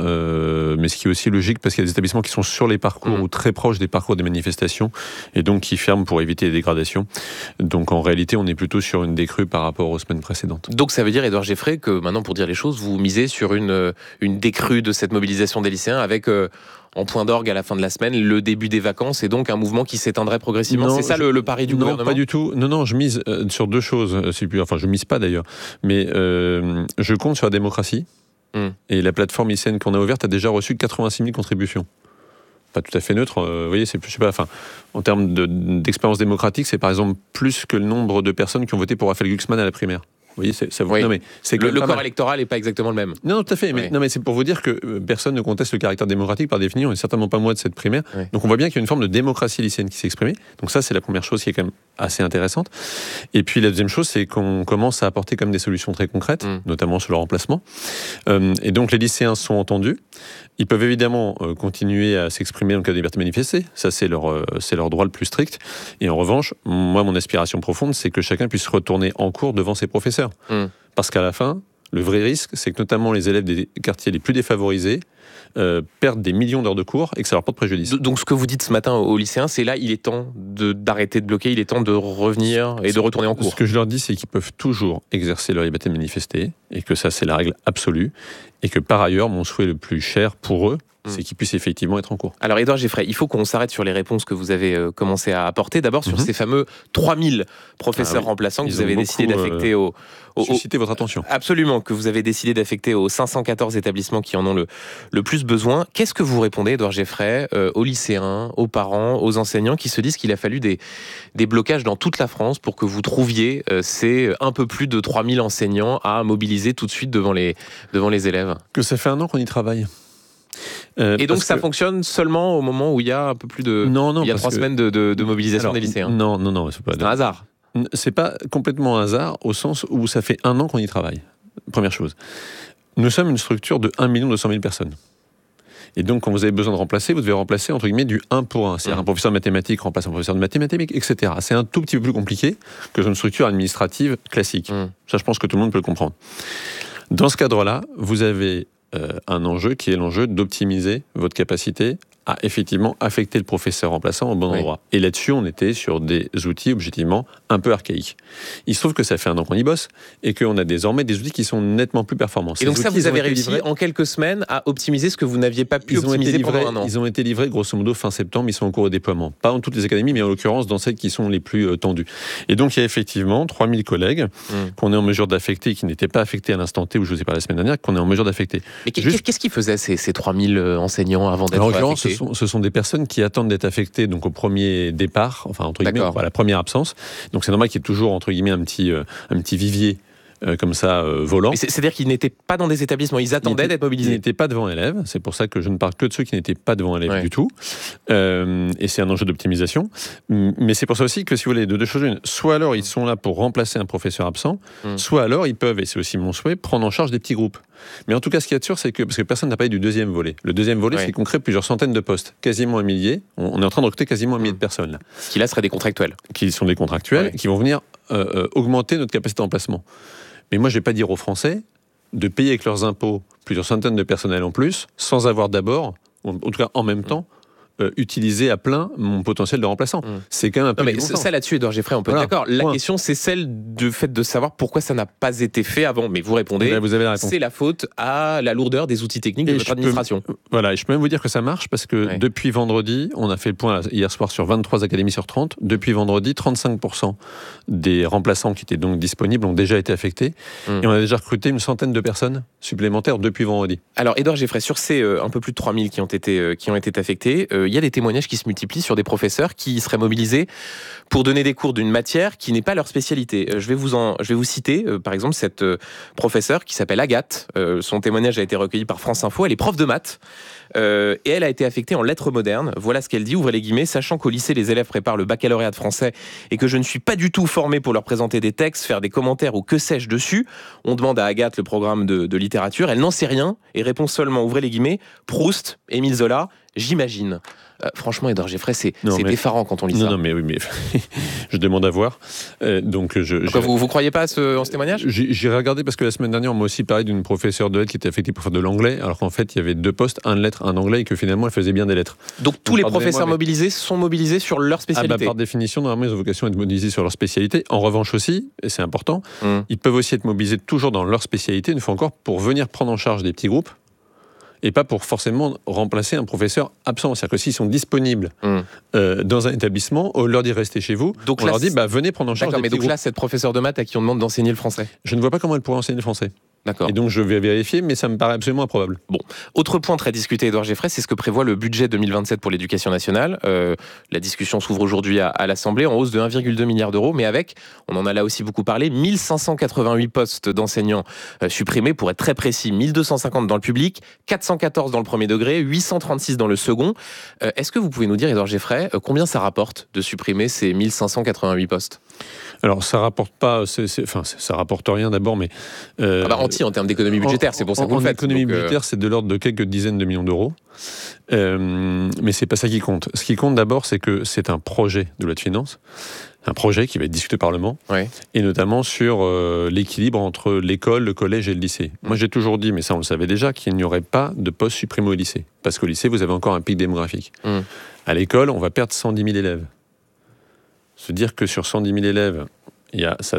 Speaker 22: mais ce qui est aussi logique parce qu'il y a des établissements qui sont sur les parcours ou très proches des parcours des manifestations et donc qui ferment pour éviter les dégradations. Donc en réalité, on est plutôt sur une décrue par rapport aux semaines précédentes.
Speaker 1: Donc ça veut dire, Édouard Geffray, que maintenant, pour dire les choses, vous misez sur une décrue de cette mobilisation des lycéens avec... en point d'orgue à la fin de la semaine, le début des vacances et donc un mouvement qui s'éteindrait progressivement. C'est ça le pari du gouvernement ?
Speaker 22: Non, pas du tout. Non, je mise sur deux choses. Enfin, je mise pas d'ailleurs. Mais je compte sur la démocratie. Et la plateforme lycéenne qu'on a ouverte a déjà reçu 86 000 contributions. Pas tout à fait neutre. Vous voyez, c'est plus, je sais pas. Enfin, en termes d'expérience démocratique, c'est par exemple plus que le nombre de personnes qui ont voté pour Raphaël Glucksmann à la primaire. Vous voyez, non, mais c'est
Speaker 1: le corps électoral n'est pas exactement le même.
Speaker 22: Non, tout à fait. Mais, non, mais c'est pour vous dire que personne ne conteste le caractère démocratique par définition, et certainement pas moi de cette primaire. Donc on voit bien qu'il y a une forme de démocratie lycéenne qui s'est exprimée. Donc ça, c'est la première chose qui est quand même assez intéressante. Et puis la deuxième chose, c'est qu'on commence à apporter comme des solutions très concrètes, notamment sur le remplacement. Et donc les lycéens sont entendus. Ils peuvent évidemment continuer à s'exprimer dans le cas de liberté de manifester. Ça, c'est leur droit le plus strict. Et en revanche, moi, mon aspiration profonde, c'est que chacun puisse retourner en cours devant ses professeurs. Parce qu'à la fin, le vrai risque, c'est que notamment les élèves des quartiers les plus défavorisés perdent des millions d'heures de cours et que ça leur porte préjudice.
Speaker 1: Donc ce que vous dites ce matin aux lycéens, c'est là, il est temps d'arrêter de bloquer, il est temps de revenir et de retourner en cours.
Speaker 22: Ce que je leur dis, c'est qu'ils peuvent toujours exercer leur liberté de manifester et que ça, c'est la règle absolue. Et que par ailleurs, mon souhait le plus cher pour eux, c'est qu'ils puissent effectivement être en cours.
Speaker 1: Alors Édouard Geffray, il faut qu'on s'arrête sur les réponses que vous avez commencé à apporter. D'abord sur ces fameux 3000 professeurs remplaçants que vous avez décidé d'affecter
Speaker 22: susciter votre attention.
Speaker 1: Absolument, que vous avez décidé d'affecter aux 514 établissements qui en ont le plus besoin. Qu'est-ce que vous répondez, Édouard Geffray, aux lycéens, aux parents, aux enseignants qui se disent qu'il a fallu des blocages dans toute la France pour que vous trouviez ces un peu plus de 3000 enseignants à mobiliser tout de suite devant les élèves ?
Speaker 22: Que ça fait un an qu'on y travaille.
Speaker 1: Et donc ça fonctionne seulement au moment où il y a un peu plus de... il y a 3 semaines de mobilisation des lycéens.
Speaker 22: Non, c'est pas...
Speaker 1: C'est un hasard.
Speaker 22: C'est pas complètement un hasard au sens où ça fait un an qu'on y travaille. Première chose. Nous sommes une structure de 1 200 000 personnes. Et donc, quand vous avez besoin de remplacer, vous devez remplacer, entre guillemets, du 1 pour 1. C'est-à-dire un professeur de mathématiques remplace un professeur de mathématiques, etc. C'est un tout petit peu plus compliqué que une structure administrative classique. Ça, je pense que tout le monde peut le comprendre. Dans ce cadre-là, vous avez un enjeu qui est l'enjeu d'optimiser votre capacité à effectivement affecter le professeur remplaçant au bon endroit. Et là-dessus, on était sur des outils objectivement un peu archaïques. Il se trouve que ça fait un an qu'on y bosse et qu'on a désormais des outils qui sont nettement plus performants.
Speaker 1: Et donc ça, vous avez réussi en quelques semaines à optimiser ce que vous n'aviez pas pu optimiser pendant un an.
Speaker 22: Ils ont été livrés grosso modo fin septembre, ils sont en cours de déploiement. Pas dans toutes les académies, mais en l'occurrence dans celles qui sont les plus tendues. Et donc il y a effectivement 3000 collègues qu'on est en mesure d'affecter, qui n'étaient pas affectés à l'instant T où je vous ai parlé la semaine dernière, qu'on est en mesure d'affecter.
Speaker 1: Mais qu'est-ce qu'ils faisaient ces 3000 enseignants avant d'être affectés ?
Speaker 22: Ce sont des personnes qui attendent d'être affectées donc au premier départ, enfin entre guillemets, à la première absence. Donc c'est normal qu'il y ait toujours entre guillemets un petit vivier comme ça volant.
Speaker 1: C'est-à-dire qu'ils n'étaient pas dans des établissements, ils attendaient d'être mobilisés.
Speaker 22: Ils n'étaient pas devant élèves, c'est pour ça que je ne parle que de ceux qui n'étaient pas devant élèves du tout. Et c'est un enjeu d'optimisation. Mais c'est pour ça aussi que si vous voulez, de deux choses une, soit alors ils sont là pour remplacer un professeur absent, soit alors ils peuvent, et c'est aussi mon souhait, prendre en charge des petits groupes. Mais en tout cas, ce qu'il y a de sûr, c'est que, parce que personne n'a parlé du deuxième volet. Le deuxième volet, c'est qu'on crée plusieurs centaines de postes, quasiment 1 millier. On est en train de recruter quasiment 1 millier de personnes là.
Speaker 1: Qui là seraient des contractuels.
Speaker 22: Qui sont des contractuels, qui vont venir augmenter notre capacité d'emplacement. Mais moi, je ne vais pas dire aux Français de payer avec leurs impôts plusieurs centaines de personnels en plus, sans avoir d'abord, ou en tout cas en même temps, utiliser à plein mon potentiel de remplaçant. C'est quand même un peu...
Speaker 1: mais ça là-dessus, Édouard Geffray, on peut être d'accord. La question, c'est celle du fait de savoir pourquoi ça n'a pas été fait avant. Mais vous répondez,
Speaker 22: vous avez la réponse.
Speaker 1: C'est la faute à la lourdeur des outils techniques de votre administration.
Speaker 22: Et je peux même vous dire que ça marche parce que depuis vendredi, on a fait le point hier soir sur 23 académies sur 30. Depuis vendredi, 35% des remplaçants qui étaient donc disponibles ont déjà été affectés. Et on a déjà recruté une centaine de personnes supplémentaires depuis vendredi.
Speaker 1: Alors, Édouard Geffray, sur ces un peu plus de 3000 qui ont été affectés, il y a des témoignages qui se multiplient sur des professeurs qui seraient mobilisés pour donner des cours d'une matière qui n'est pas leur spécialité. Je vais vous citer, par exemple, cette professeure qui s'appelle Agathe. Son témoignage a été recueilli par France Info. Elle est prof de maths. Et elle a été affectée en lettres modernes. Voilà ce qu'elle dit, ouvrez les guillemets, sachant qu'au lycée, les élèves préparent le baccalauréat de français et que je ne suis pas du tout formé pour leur présenter des textes, faire des commentaires ou que sais-je dessus. On demande à Agathe le programme de littérature. Elle n'en sait rien et répond seulement, ouvrez les guillemets, Proust, Émile Zola, j'imagine. Franchement, Édouard Geffray, c'est effarant quand on lit ça.
Speaker 22: Non, mais je demande à voir.
Speaker 1: Vous croyez pas en ce témoignage ?
Speaker 22: J'ai regardé parce que la semaine dernière, on m'a aussi parlé d'une professeure de lettres qui était affectée pour faire de l'anglais, alors qu'en fait, il y avait 2 postes, un de lettres, un d'anglais, et que finalement, elle faisait bien des lettres.
Speaker 1: Donc tous les professeurs mobilisés sont mobilisés sur leur spécialité.
Speaker 22: Par définition, normalement, ils ont vocation à être mobilisés sur leur spécialité. En revanche aussi, et c'est important, ils peuvent aussi être mobilisés toujours dans leur spécialité, une fois encore, pour venir prendre en charge des petits groupes, et pas pour forcément remplacer un professeur absent. C'est-à-dire que s'ils sont disponibles dans un établissement, on leur dit restez chez vous, donc on leur dit venez prendre en charge des petits groupes.
Speaker 1: Donc là, cette professeure de maths à qui on demande d'enseigner le français.
Speaker 22: Je ne vois pas comment elle pourrait enseigner le français.
Speaker 1: D'accord.
Speaker 22: Et donc je vais vérifier, mais ça me paraît absolument improbable.
Speaker 1: Bon, autre point très discuté, Édouard Geffray, c'est ce que prévoit le budget 2027 pour l'éducation nationale. La discussion s'ouvre aujourd'hui à l'Assemblée, en hausse de 1,2 milliard d'euros, mais avec, on en a là aussi beaucoup parlé, 1588 postes d'enseignants supprimés, pour être très précis, 1250 dans le public, 414 dans le premier degré, 836 dans le second. Est-ce que vous pouvez nous dire, Édouard Geffray, combien ça rapporte de supprimer ces 1588 postes ?
Speaker 22: Alors ça rapporte pas, ça rapporte rien d'abord, mais
Speaker 1: en termes d'économie budgétaire, c'est pour ça que vous le faites.
Speaker 22: En économie budgétaire, c'est de l'ordre de quelques dizaines de millions d'euros, mais c'est pas ça qui compte. Ce qui compte d'abord, c'est que c'est un projet de loi de finances, un projet qui va être discuté au Parlement, et notamment sur l'équilibre entre l'école, le collège et le lycée. Moi, j'ai toujours dit, mais ça on le savait déjà, qu'il n'y aurait pas de postes supprimés au lycée, parce qu'au lycée, vous avez encore un pic démographique. À l'école, on va perdre 110 000 élèves. Se dire que sur 110 000 élèves, ça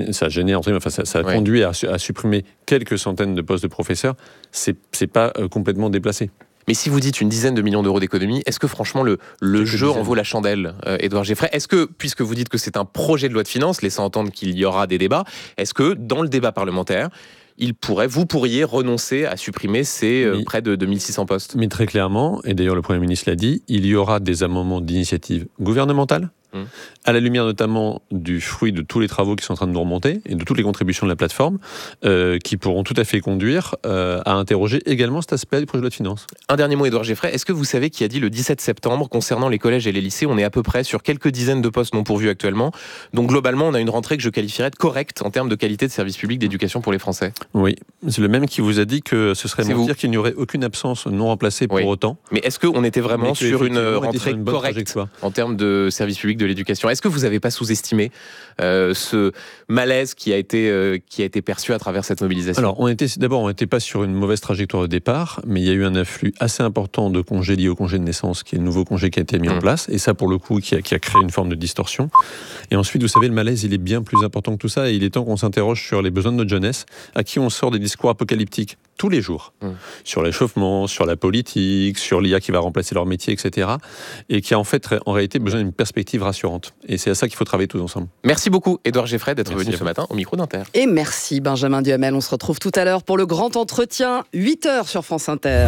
Speaker 22: a conduit à supprimer quelques centaines de postes de professeurs, c'est pas complètement déplacé.
Speaker 1: Mais si vous dites une dizaine de millions d'euros d'économie, est-ce que franchement le jeu en vaut la chandelle, Édouard Geffray ? Est-ce que, puisque vous dites que c'est un projet de loi de finances, laissant entendre qu'il y aura des débats, est-ce que dans le débat parlementaire, vous pourriez renoncer à supprimer ces près de 2600 postes ?
Speaker 22: Mais très clairement, et d'ailleurs le Premier ministre l'a dit, il y aura des amendements d'initiative gouvernementale, à la lumière notamment du fruit de tous les travaux qui sont en train de nous remonter et de toutes les contributions de la plateforme, qui pourront tout à fait conduire à interroger également cet aspect du projet de loi de finances.
Speaker 1: Un dernier mot, Édouard Geffray. Est-ce que vous savez qui a dit le 17 septembre concernant les collèges et les lycées, on est à peu près sur quelques dizaines de postes non pourvus actuellement. Donc globalement, on a une rentrée que je qualifierais de correcte en termes de qualité de service public d'éducation pour les Français.
Speaker 22: Oui, c'est le même qui vous a dit que ce serait mentir qu'il n'y aurait aucune absence non remplacée pour autant.
Speaker 1: Mais est-ce qu'on était vraiment sur une rentrée correcte en termes de service public de l'éducation ? Est-ce que vous n'avez pas sous-estimé ce malaise qui a été perçu à travers cette mobilisation ?
Speaker 22: Alors, on n'était pas sur une mauvaise trajectoire au départ, mais il y a eu un afflux assez important de congés liés au congé de naissance, qui est le nouveau congé qui a été mis en place, et ça, pour le coup, qui a créé une forme de distorsion. Et ensuite, vous savez, le malaise, il est bien plus important que tout ça, et il est temps qu'on s'interroge sur les besoins de notre jeunesse, à qui on sort des discours apocalyptiques tous les jours, sur l'échauffement, sur la politique, sur l'IA qui va remplacer leur métier, etc., et qui a en réalité besoin d'une perspective rassurante. Et c'est à ça qu'il faut travailler tous ensemble.
Speaker 1: Merci beaucoup, Édouard Geffray, d'être venu ce matin au micro d'Inter.
Speaker 2: Et merci, Benjamin Duhamel. On se retrouve tout à l'heure pour le grand entretien, 8h sur France Inter.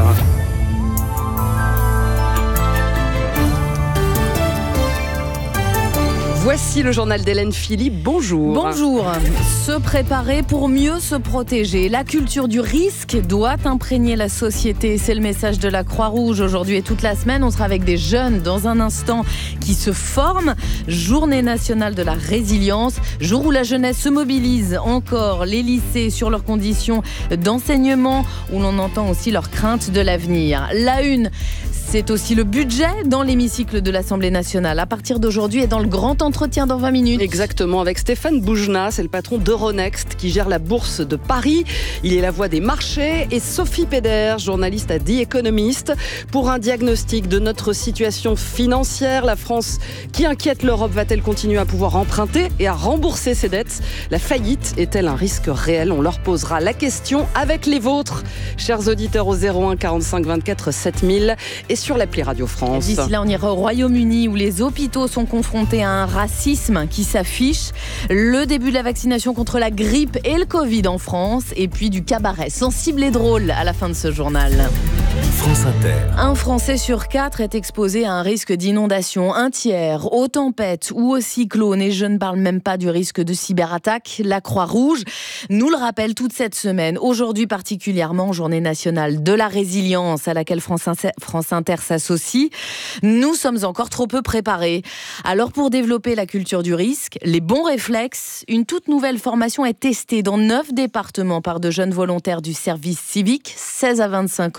Speaker 2: Voici le journal d'Hélène Philippe. Bonjour.
Speaker 4: Bonjour. Se préparer pour mieux se protéger. La culture du risque doit imprégner la société. C'est le message de la Croix-Rouge aujourd'hui et toute la semaine. On sera avec des jeunes dans un instant qui se forment. Journée nationale de la résilience. Jour où la jeunesse se mobilise encore. Les lycées sur leurs conditions d'enseignement, où l'on entend aussi leurs craintes de l'avenir. La une, c'est aussi le budget dans l'hémicycle de l'Assemblée nationale. À partir d'aujourd'hui et dans le grand entretien dans 20 minutes.
Speaker 2: Exactement, avec Stéphane Boujna, c'est le patron d'Euronext qui gère la bourse de Paris. Il est la voix des marchés. Et Sophie Péder, journaliste à The Economist, pour un diagnostic de notre situation financière. La France qui inquiète l'Europe, va-t-elle continuer à pouvoir emprunter et à rembourser ses dettes ? La faillite est-elle un risque réel ? On leur posera la question avec les vôtres, chers auditeurs, au 01 45 24 7000 et sur l'appli Radio France.
Speaker 4: D'ici là, on ira au Royaume-Uni où les hôpitaux sont confrontés à un racisme qui s'affiche. Le début de la vaccination contre la grippe et le Covid en France. Et puis du cabaret sensible et drôle à la fin de ce journal.
Speaker 21: France Inter.
Speaker 4: Un Français sur 4 est exposé à un risque d'inondation. Un tiers aux tempêtes ou aux cyclones. Et je ne parle même pas du risque de cyberattaque. La Croix-Rouge nous le rappelle toute cette semaine. Aujourd'hui particulièrement, journée nationale de la résilience à laquelle France Inter s'associe. Nous sommes encore trop peu préparés. Alors pour développer la culture du risque, les bons réflexes, une toute nouvelle formation est testée dans 9 départements par de jeunes volontaires du service civique, 16 à 25 ans.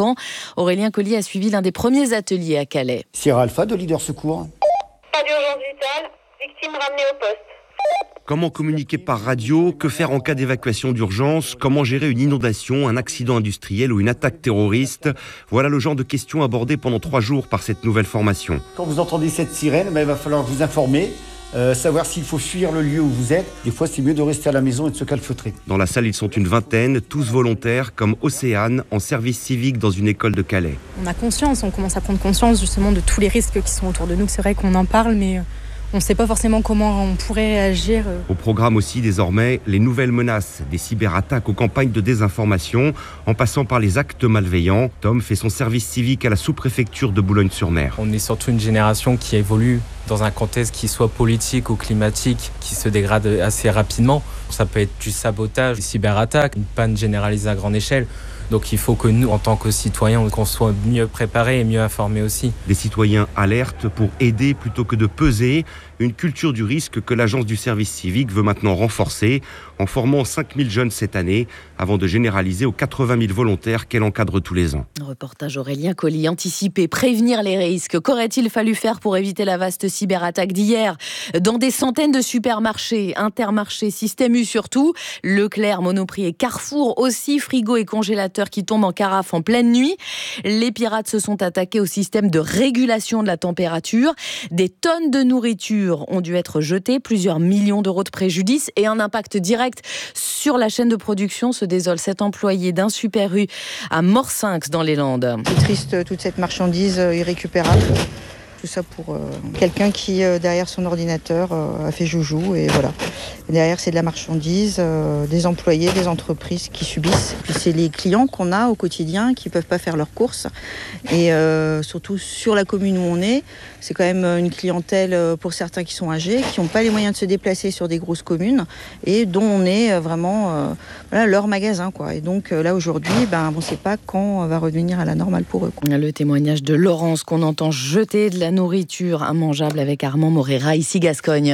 Speaker 4: Aurélien Collier a suivi l'un des premiers ateliers à Calais.
Speaker 8: Sierra Alpha de Leader Secours.
Speaker 9: Pas d'urgence vitale, victime ramenée au poste.
Speaker 23: Comment communiquer par radio? Que faire en cas d'évacuation d'urgence? Comment gérer une inondation, un accident industriel ou une attaque terroriste? Voilà le genre de questions abordées pendant 3 jours par cette nouvelle formation.
Speaker 8: Quand vous entendez cette sirène, il va falloir vous informer, savoir s'il faut fuir le lieu où vous êtes. Des fois, c'est mieux de rester à la maison et de se calfeutrer.
Speaker 23: Dans la salle, ils sont une vingtaine, tous volontaires, comme Océane, en service civique dans une école de Calais.
Speaker 24: On a conscience, on commence à prendre conscience justement de tous les risques qui sont autour de nous. C'est vrai qu'on en parle, mais on ne sait pas forcément comment on pourrait agir.
Speaker 23: Au programme aussi, désormais, les nouvelles menaces, des cyberattaques aux campagnes de désinformation, en passant par les actes malveillants. Tom fait son service civique à la sous-préfecture de Boulogne-sur-Mer.
Speaker 25: On est surtout une génération qui évolue dans un contexte qui soit politique ou climatique, qui se dégrade assez rapidement. Ça peut être du sabotage, des cyberattaques, une panne généralisée à grande échelle. Donc il faut que nous, en tant que citoyens, qu'on soit mieux préparés et mieux informés aussi.
Speaker 23: Des citoyens alertent pour aider plutôt que de peser. Une culture du risque que l'agence du service civique veut maintenant renforcer en formant 5000 jeunes cette année avant de généraliser aux 80 000 volontaires qu'elle encadre tous les ans.
Speaker 4: Reportage Aurélien Collier, anticiper, prévenir les risques. Qu'aurait-il fallu faire pour éviter la vaste cyberattaque d'hier? Dans des centaines de supermarchés, Intermarché, Système U surtout, Leclerc, Monoprix et Carrefour aussi, frigo et congélateurs qui tombent en carafe en pleine nuit. Les pirates se sont attaqués au système de régulation de la température. Des tonnes de nourriture ont dû être jetées, plusieurs millions d'euros de préjudice et un impact direct sur la chaîne de production, se désole cet employé d'un Super U à Morsinx dans les Landes.
Speaker 26: C'est triste, toute cette marchandise irrécupérable. Tout ça pour quelqu'un qui, derrière son ordinateur, a fait joujou. Et voilà. Derrière, c'est de la marchandise, des employés, des entreprises qui subissent. Puis c'est les clients qu'on a au quotidien qui ne peuvent pas faire leurs courses. Et surtout sur la commune où on est, c'est quand même une clientèle pour certains qui sont âgés, qui n'ont pas les moyens de se déplacer sur des grosses communes et dont on est vraiment leur magasin, quoi. Et donc là, aujourd'hui, on ne sait pas quand on va revenir à la normale pour eux, quoi.
Speaker 4: Le témoignage de Laurence qu'on entend jeter de la nourriture immangeable avec Armand Moreira, ici Gascogne.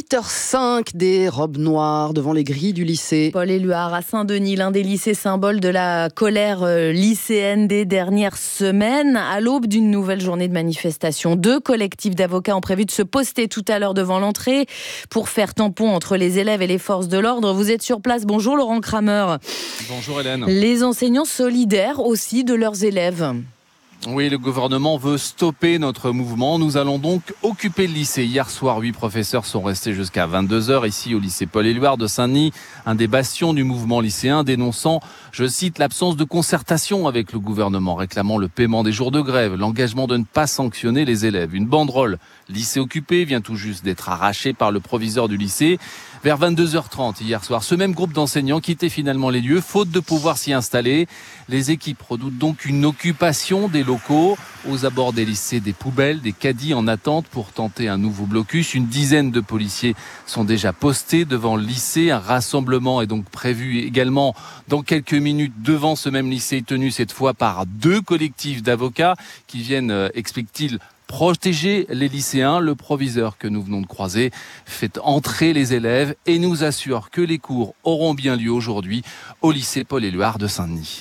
Speaker 2: 8h05, des robes noires devant les grilles du lycée.
Speaker 4: Paul Éluard à Saint-Denis, l'un des lycées symboles de la colère lycéenne des dernières semaines. À l'aube d'une nouvelle journée de manifestation, 2 collectifs d'avocats ont prévu de se poster tout à l'heure devant l'entrée pour faire tampon entre les élèves et les forces de l'ordre. Vous êtes sur place. Bonjour Laurent Kramer.
Speaker 27: Bonjour Hélène.
Speaker 4: Les enseignants solidaires aussi de leurs élèves.
Speaker 27: Oui, le gouvernement veut stopper notre mouvement. Nous allons donc occuper le lycée. Hier soir, 8 professeurs sont restés jusqu'à 22h ici au lycée Paul Éluard de Saint-Denis, un des bastions du mouvement lycéen, dénonçant, je cite, l'absence de concertation avec le gouvernement, réclamant le paiement des jours de grève, l'engagement de ne pas sanctionner les élèves. Une banderole lycée occupé vient tout juste d'être arrachée par le proviseur du lycée. Vers 22h30 hier soir, ce même groupe d'enseignants quittait finalement les lieux, faute de pouvoir s'y installer. Les équipes redoutent donc une occupation des locaux. Aux abords des lycées, des poubelles, des caddies en attente pour tenter un nouveau blocus. Une dizaine de policiers sont déjà postés devant le lycée. Un rassemblement est donc prévu également dans quelques minutes devant ce même lycée, tenu cette fois par 2 collectifs d'avocats qui viennent, explique-t-il, protéger les lycéens. Le proviseur que nous venons de croiser fait entrer les élèves et nous assure que les cours auront bien lieu aujourd'hui au lycée Paul Éluard de Saint-Denis.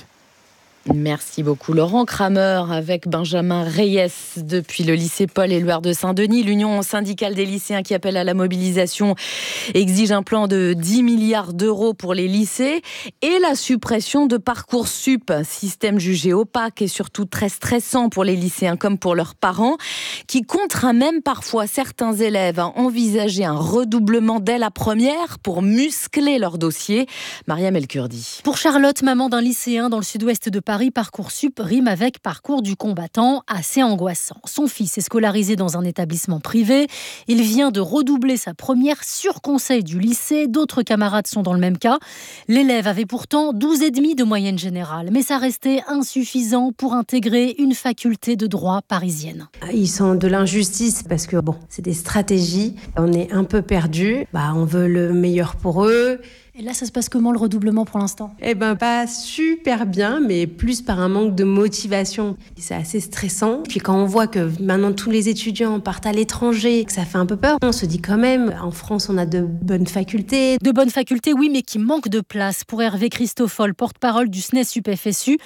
Speaker 4: Merci beaucoup Laurent Kramer avec Benjamin Reyes depuis le lycée Paul Éluard de Saint-Denis. L'Union syndicale des lycéens qui appelle à la mobilisation exige un plan de 10 milliards d'euros pour les lycées et la suppression de Parcoursup, système jugé opaque et surtout très stressant pour les lycéens comme pour leurs parents, qui contraint même parfois certains élèves à envisager un redoublement dès la première pour muscler leur dossier. Mariam El-Kurdi.
Speaker 28: Pour Charlotte, maman d'un lycéen dans le sud-ouest de Paris, Parcoursup rime avec parcours du combattant, assez angoissant. Son fils est scolarisé dans un établissement privé. Il vient de redoubler sa première sur conseil du lycée. D'autres camarades sont dans le même cas. L'élève avait pourtant 12,5 de moyenne générale, mais ça restait insuffisant pour intégrer une faculté de droit parisienne.
Speaker 29: Ils sentent de l'injustice parce que c'est des stratégies. On est un peu perdus. On veut le meilleur pour eux.
Speaker 28: Et là, ça se passe comment le redoublement pour l'instant ?
Speaker 29: Pas super bien, mais plus par un manque de motivation. C'est assez stressant. Puis quand on voit que maintenant tous les étudiants partent à l'étranger, que ça fait un peu peur, on se dit quand même, en France, on a de bonnes facultés.
Speaker 28: De bonnes facultés, oui, mais qui manquent de place. Pour Hervé Christoffol, porte-parole du SNES UPFSU,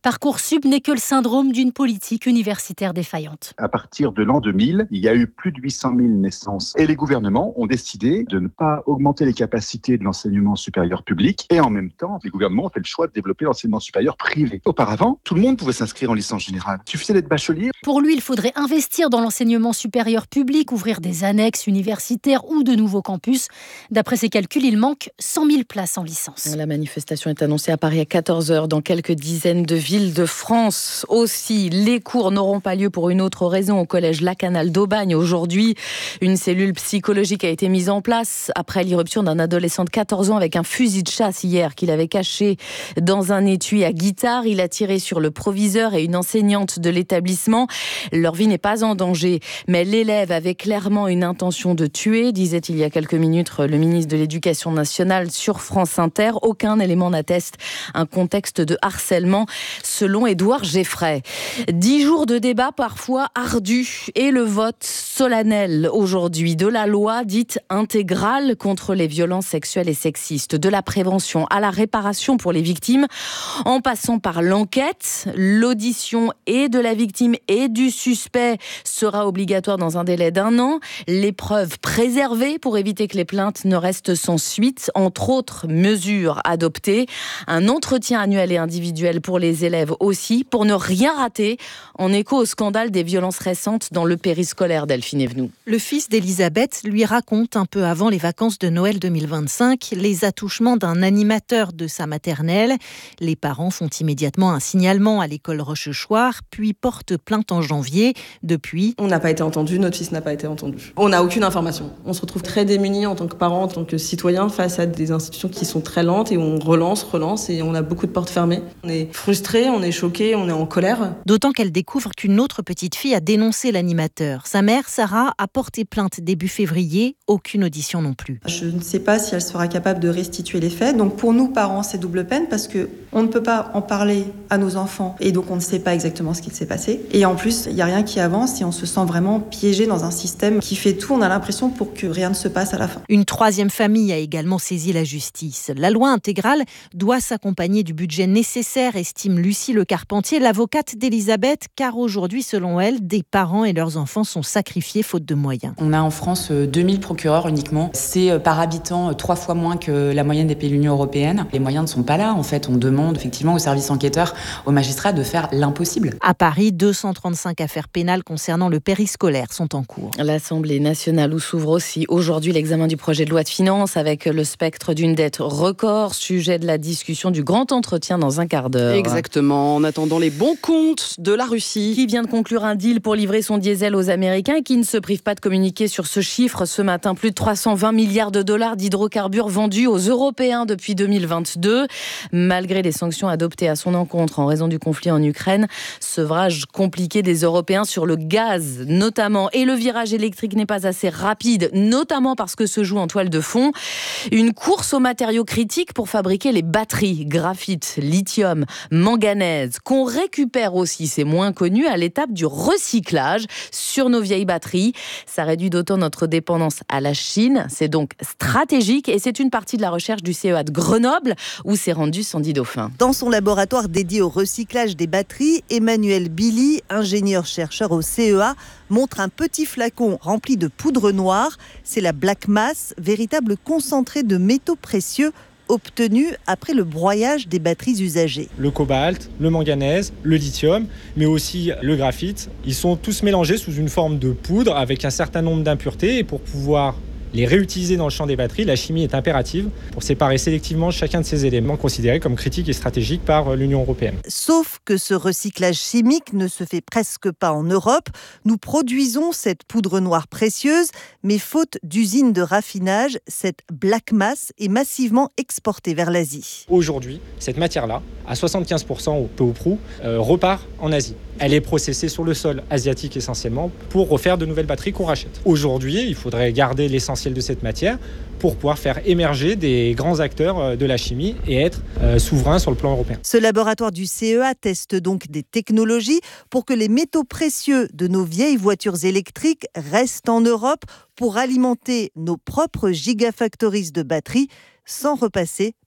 Speaker 28: Parcoursup n'est que le syndrome d'une politique universitaire défaillante.
Speaker 10: À partir de l'an 2000, il y a eu plus de 800 000 naissances. Et les gouvernements ont décidé de ne pas augmenter les capacités de l'enseignement supérieur public. Et en même temps, les gouvernements ont fait le choix de développer l'enseignement supérieur privé. Auparavant, tout le monde pouvait s'inscrire en licence générale. Il suffisait d'être bachelier.
Speaker 28: Pour lui, il faudrait investir dans l'enseignement supérieur public, ouvrir des annexes universitaires ou de nouveaux campus. D'après ses calculs, il manque 100 000 places en licence.
Speaker 2: La manifestation est annoncée à Paris à 14h dans quelques dizaines de villes de France. Aussi, les cours n'auront pas lieu pour une autre raison au collège Lacanal d'Aubagne. Aujourd'hui, une cellule psychologique a été mise en place après l'irruption d'un adolescent de 14 ans avec un fusil de chasse hier qu'il avait caché dans un étui à guitare. Il a tiré sur le proviseur et une enseignante de l'établissement. Leur vie n'est pas en danger, mais l'élève avait clairement une intention de tuer, disait il y a quelques minutes le ministre de l'Éducation nationale sur France Inter. Aucun élément n'atteste un contexte de harcèlement, selon Édouard Geffray. 10 jours de débat parfois ardus et le vote solennel aujourd'hui de la loi dite intégrale contre les violences sexuelles et sexistes, de la prévention à la réparation pour les victimes, en passant par l'enquête. L'audition et de la victime et du suspect sera obligatoire dans un délai d'1 an. Les preuves préservées pour éviter que les plaintes ne restent sans suite. Entre autres mesures adoptées, un entretien annuel et individuel pour les élèves aussi, pour ne rien rater, en écho au scandale des violences récentes dans le périscolaire. Delphine Evenou.
Speaker 11: Le fils d'Elisabeth lui raconte un peu avant les vacances de Noël 2025 les attouchements d'un animateur de sa maternelle. Les parents font immédiatement un signalement à l'école Rochechouart, puis portent plainte en janvier. Depuis,
Speaker 12: on n'a pas été entendu, notre fils n'a pas été entendu. On n'a aucune information. On se retrouve très démunis en tant que parents, en tant que citoyens, face à des institutions qui sont très lentes et où on relance et on a beaucoup de portes fermées. On est frustrés, on est choqués, on est en colère.
Speaker 11: D'autant qu'elle découvre qu'une autre petite fille a dénoncé l'animateur. Sa mère, Sarah, a porté plainte début février. Aucune audition non plus.
Speaker 12: Je ne sais pas si elle sera capable de restituer les faits. Donc pour nous, parents, c'est double peine parce qu'on ne peut pas en parler à nos enfants et donc on ne sait pas exactement ce qui s'est passé. Et en plus, il n'y a rien qui avance et on se sent vraiment piégé dans un système qui fait tout. On a l'impression pour que rien ne se passe à la fin.
Speaker 11: Une troisième famille a également saisi la justice. La loi intégrale doit s'accompagner du budget nécessaire, estime Lucie Le Carpentier, l'avocate d'Elisabeth, car aujourd'hui, selon elle, des parents et leurs enfants sont sacrifiés faute de moyens.
Speaker 13: On a en France 2000 procureurs uniquement. C'est par habitant 3 fois moins que la moyenne des pays de l'Union européenne. Les moyens ne sont pas là. En fait, on demande effectivement aux services enquêteurs, aux magistrats de faire l'impossible.
Speaker 11: À Paris, 235 affaires pénales concernant le périscolaire sont en cours.
Speaker 2: L'Assemblée nationale où s'ouvre aussi aujourd'hui l'examen du projet de loi de finances avec le spectre d'une dette record, sujet de la discussion du grand entretien dans un quart d'heure. Exactement, en attendant les bons comptes de la Russie.
Speaker 4: Qui vient de conclure un deal pour livrer son diesel aux Américains et qui ne se prive pas de communiquer sur ce chiffre ce matin. Plus de 320 milliards de dollars d'hydrocarbures vendus aux Européens depuis 2022. Malgré les sanctions adoptées à son encontre en raison du conflit en Ukraine, sevrage compliqué des Européens sur le gaz notamment. Et le virage électrique n'est pas assez rapide, notamment parce que se joue en toile de fond une course aux matériaux critiques pour fabriquer les batteries, graphite, lithium, manganèse, qu'on récupère aussi, c'est moins connu, à l'étape du recyclage sur nos vieilles batteries. Ça réduit d'autant notre dépendance à la Chine. C'est donc stratégique et c'est une partie de la recherche du CEA de Grenoble où s'est rendu Sandy Dauphin.
Speaker 14: Dans son laboratoire dédié au recyclage des batteries, Emmanuel Billy, ingénieur-chercheur au CEA, montre un petit flacon rempli de poudre noire. C'est la black mass, véritable concentré de métaux précieux obtenu après le broyage des batteries usagées.
Speaker 15: Le cobalt, le manganèse, le lithium, mais aussi le graphite, ils sont tous mélangés sous une forme de poudre avec un certain nombre d'impuretés et pour pouvoir les réutiliser dans le champ des batteries, la chimie est impérative pour séparer sélectivement chacun de ces éléments considérés comme critiques et stratégiques par l'Union européenne.
Speaker 14: Sauf que ce recyclage chimique ne se fait presque pas en Europe. Nous produisons cette poudre noire précieuse, mais faute d'usines de raffinage, cette black mass est massivement exportée vers l'Asie.
Speaker 15: Aujourd'hui, cette matière-là, à 75% au peu ou prou, repart en Asie. Elle est processée sur le sol asiatique essentiellement pour refaire de nouvelles batteries qu'on rachète. Aujourd'hui, il faudrait garder l'essentiel de cette matière pour pouvoir faire émerger des grands acteurs de la chimie et être souverain sur le plan européen.
Speaker 14: Ce laboratoire du CEA teste donc des technologies pour que les métaux précieux de nos vieilles voitures électriques restent en Europe pour alimenter nos propres gigafactories de batteries sans repasser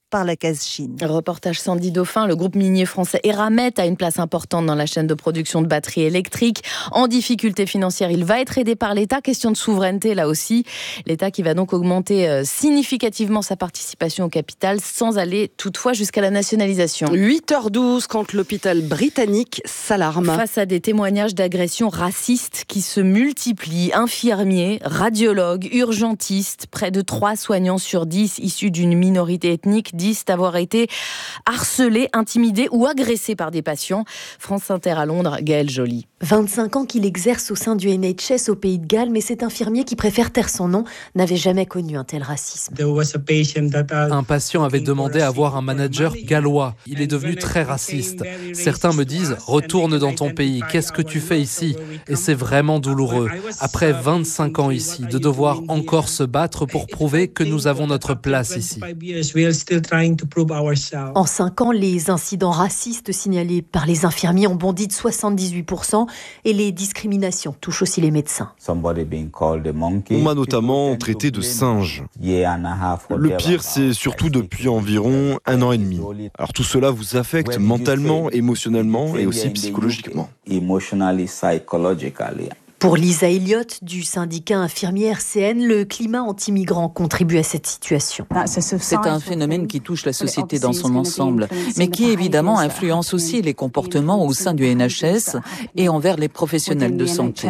Speaker 14: par la case Chine.
Speaker 4: Reportage Sandy Dauphin, le groupe minier français Eramet a une place importante dans la chaîne de production de batteries électriques. En difficulté financière, il va être aidé par l'État. Question de souveraineté là aussi. L'État qui va donc augmenter significativement sa participation au capital sans aller toutefois jusqu'à la nationalisation.
Speaker 2: 8h12 quand l'hôpital britannique s'alarme.
Speaker 4: Face à des témoignages d'agressions racistes qui se multiplient, infirmiers, radiologues, urgentistes, près de 3 soignants sur 10 issus d'une minorité ethnique disent avoir été harcelés, intimidés ou agressés par des patients. France Inter à Londres, Gaëlle Joly.
Speaker 3: 25 ans qu'il exerce au sein du NHS au Pays de Galles, mais cet infirmier qui préfère taire son nom n'avait jamais connu un tel racisme.
Speaker 5: Un patient avait demandé à voir un manager gallois. Il est devenu très raciste. Certains me disent « Retourne dans ton pays, qu'est-ce que tu fais ici ?» Et c'est vraiment douloureux. Après 25 ans ici, de devoir encore se battre pour prouver que nous avons notre place ici.
Speaker 3: En 5 ans, les incidents racistes signalés par les infirmiers ont bondi de 78% et les discriminations touchent aussi les médecins.
Speaker 6: On m'a notamment traité de singe. Le pire, c'est surtout depuis environ 1 an et demi. Alors tout cela vous affecte mentalement, émotionnellement et aussi psychologiquement.
Speaker 3: Pour Lisa Elliott du syndicat infirmier RCN, le climat anti-migrant contribue à cette situation.
Speaker 7: C'est un phénomène qui touche la société dans son ensemble, mais qui évidemment influence aussi les comportements au sein du NHS et envers les professionnels de santé.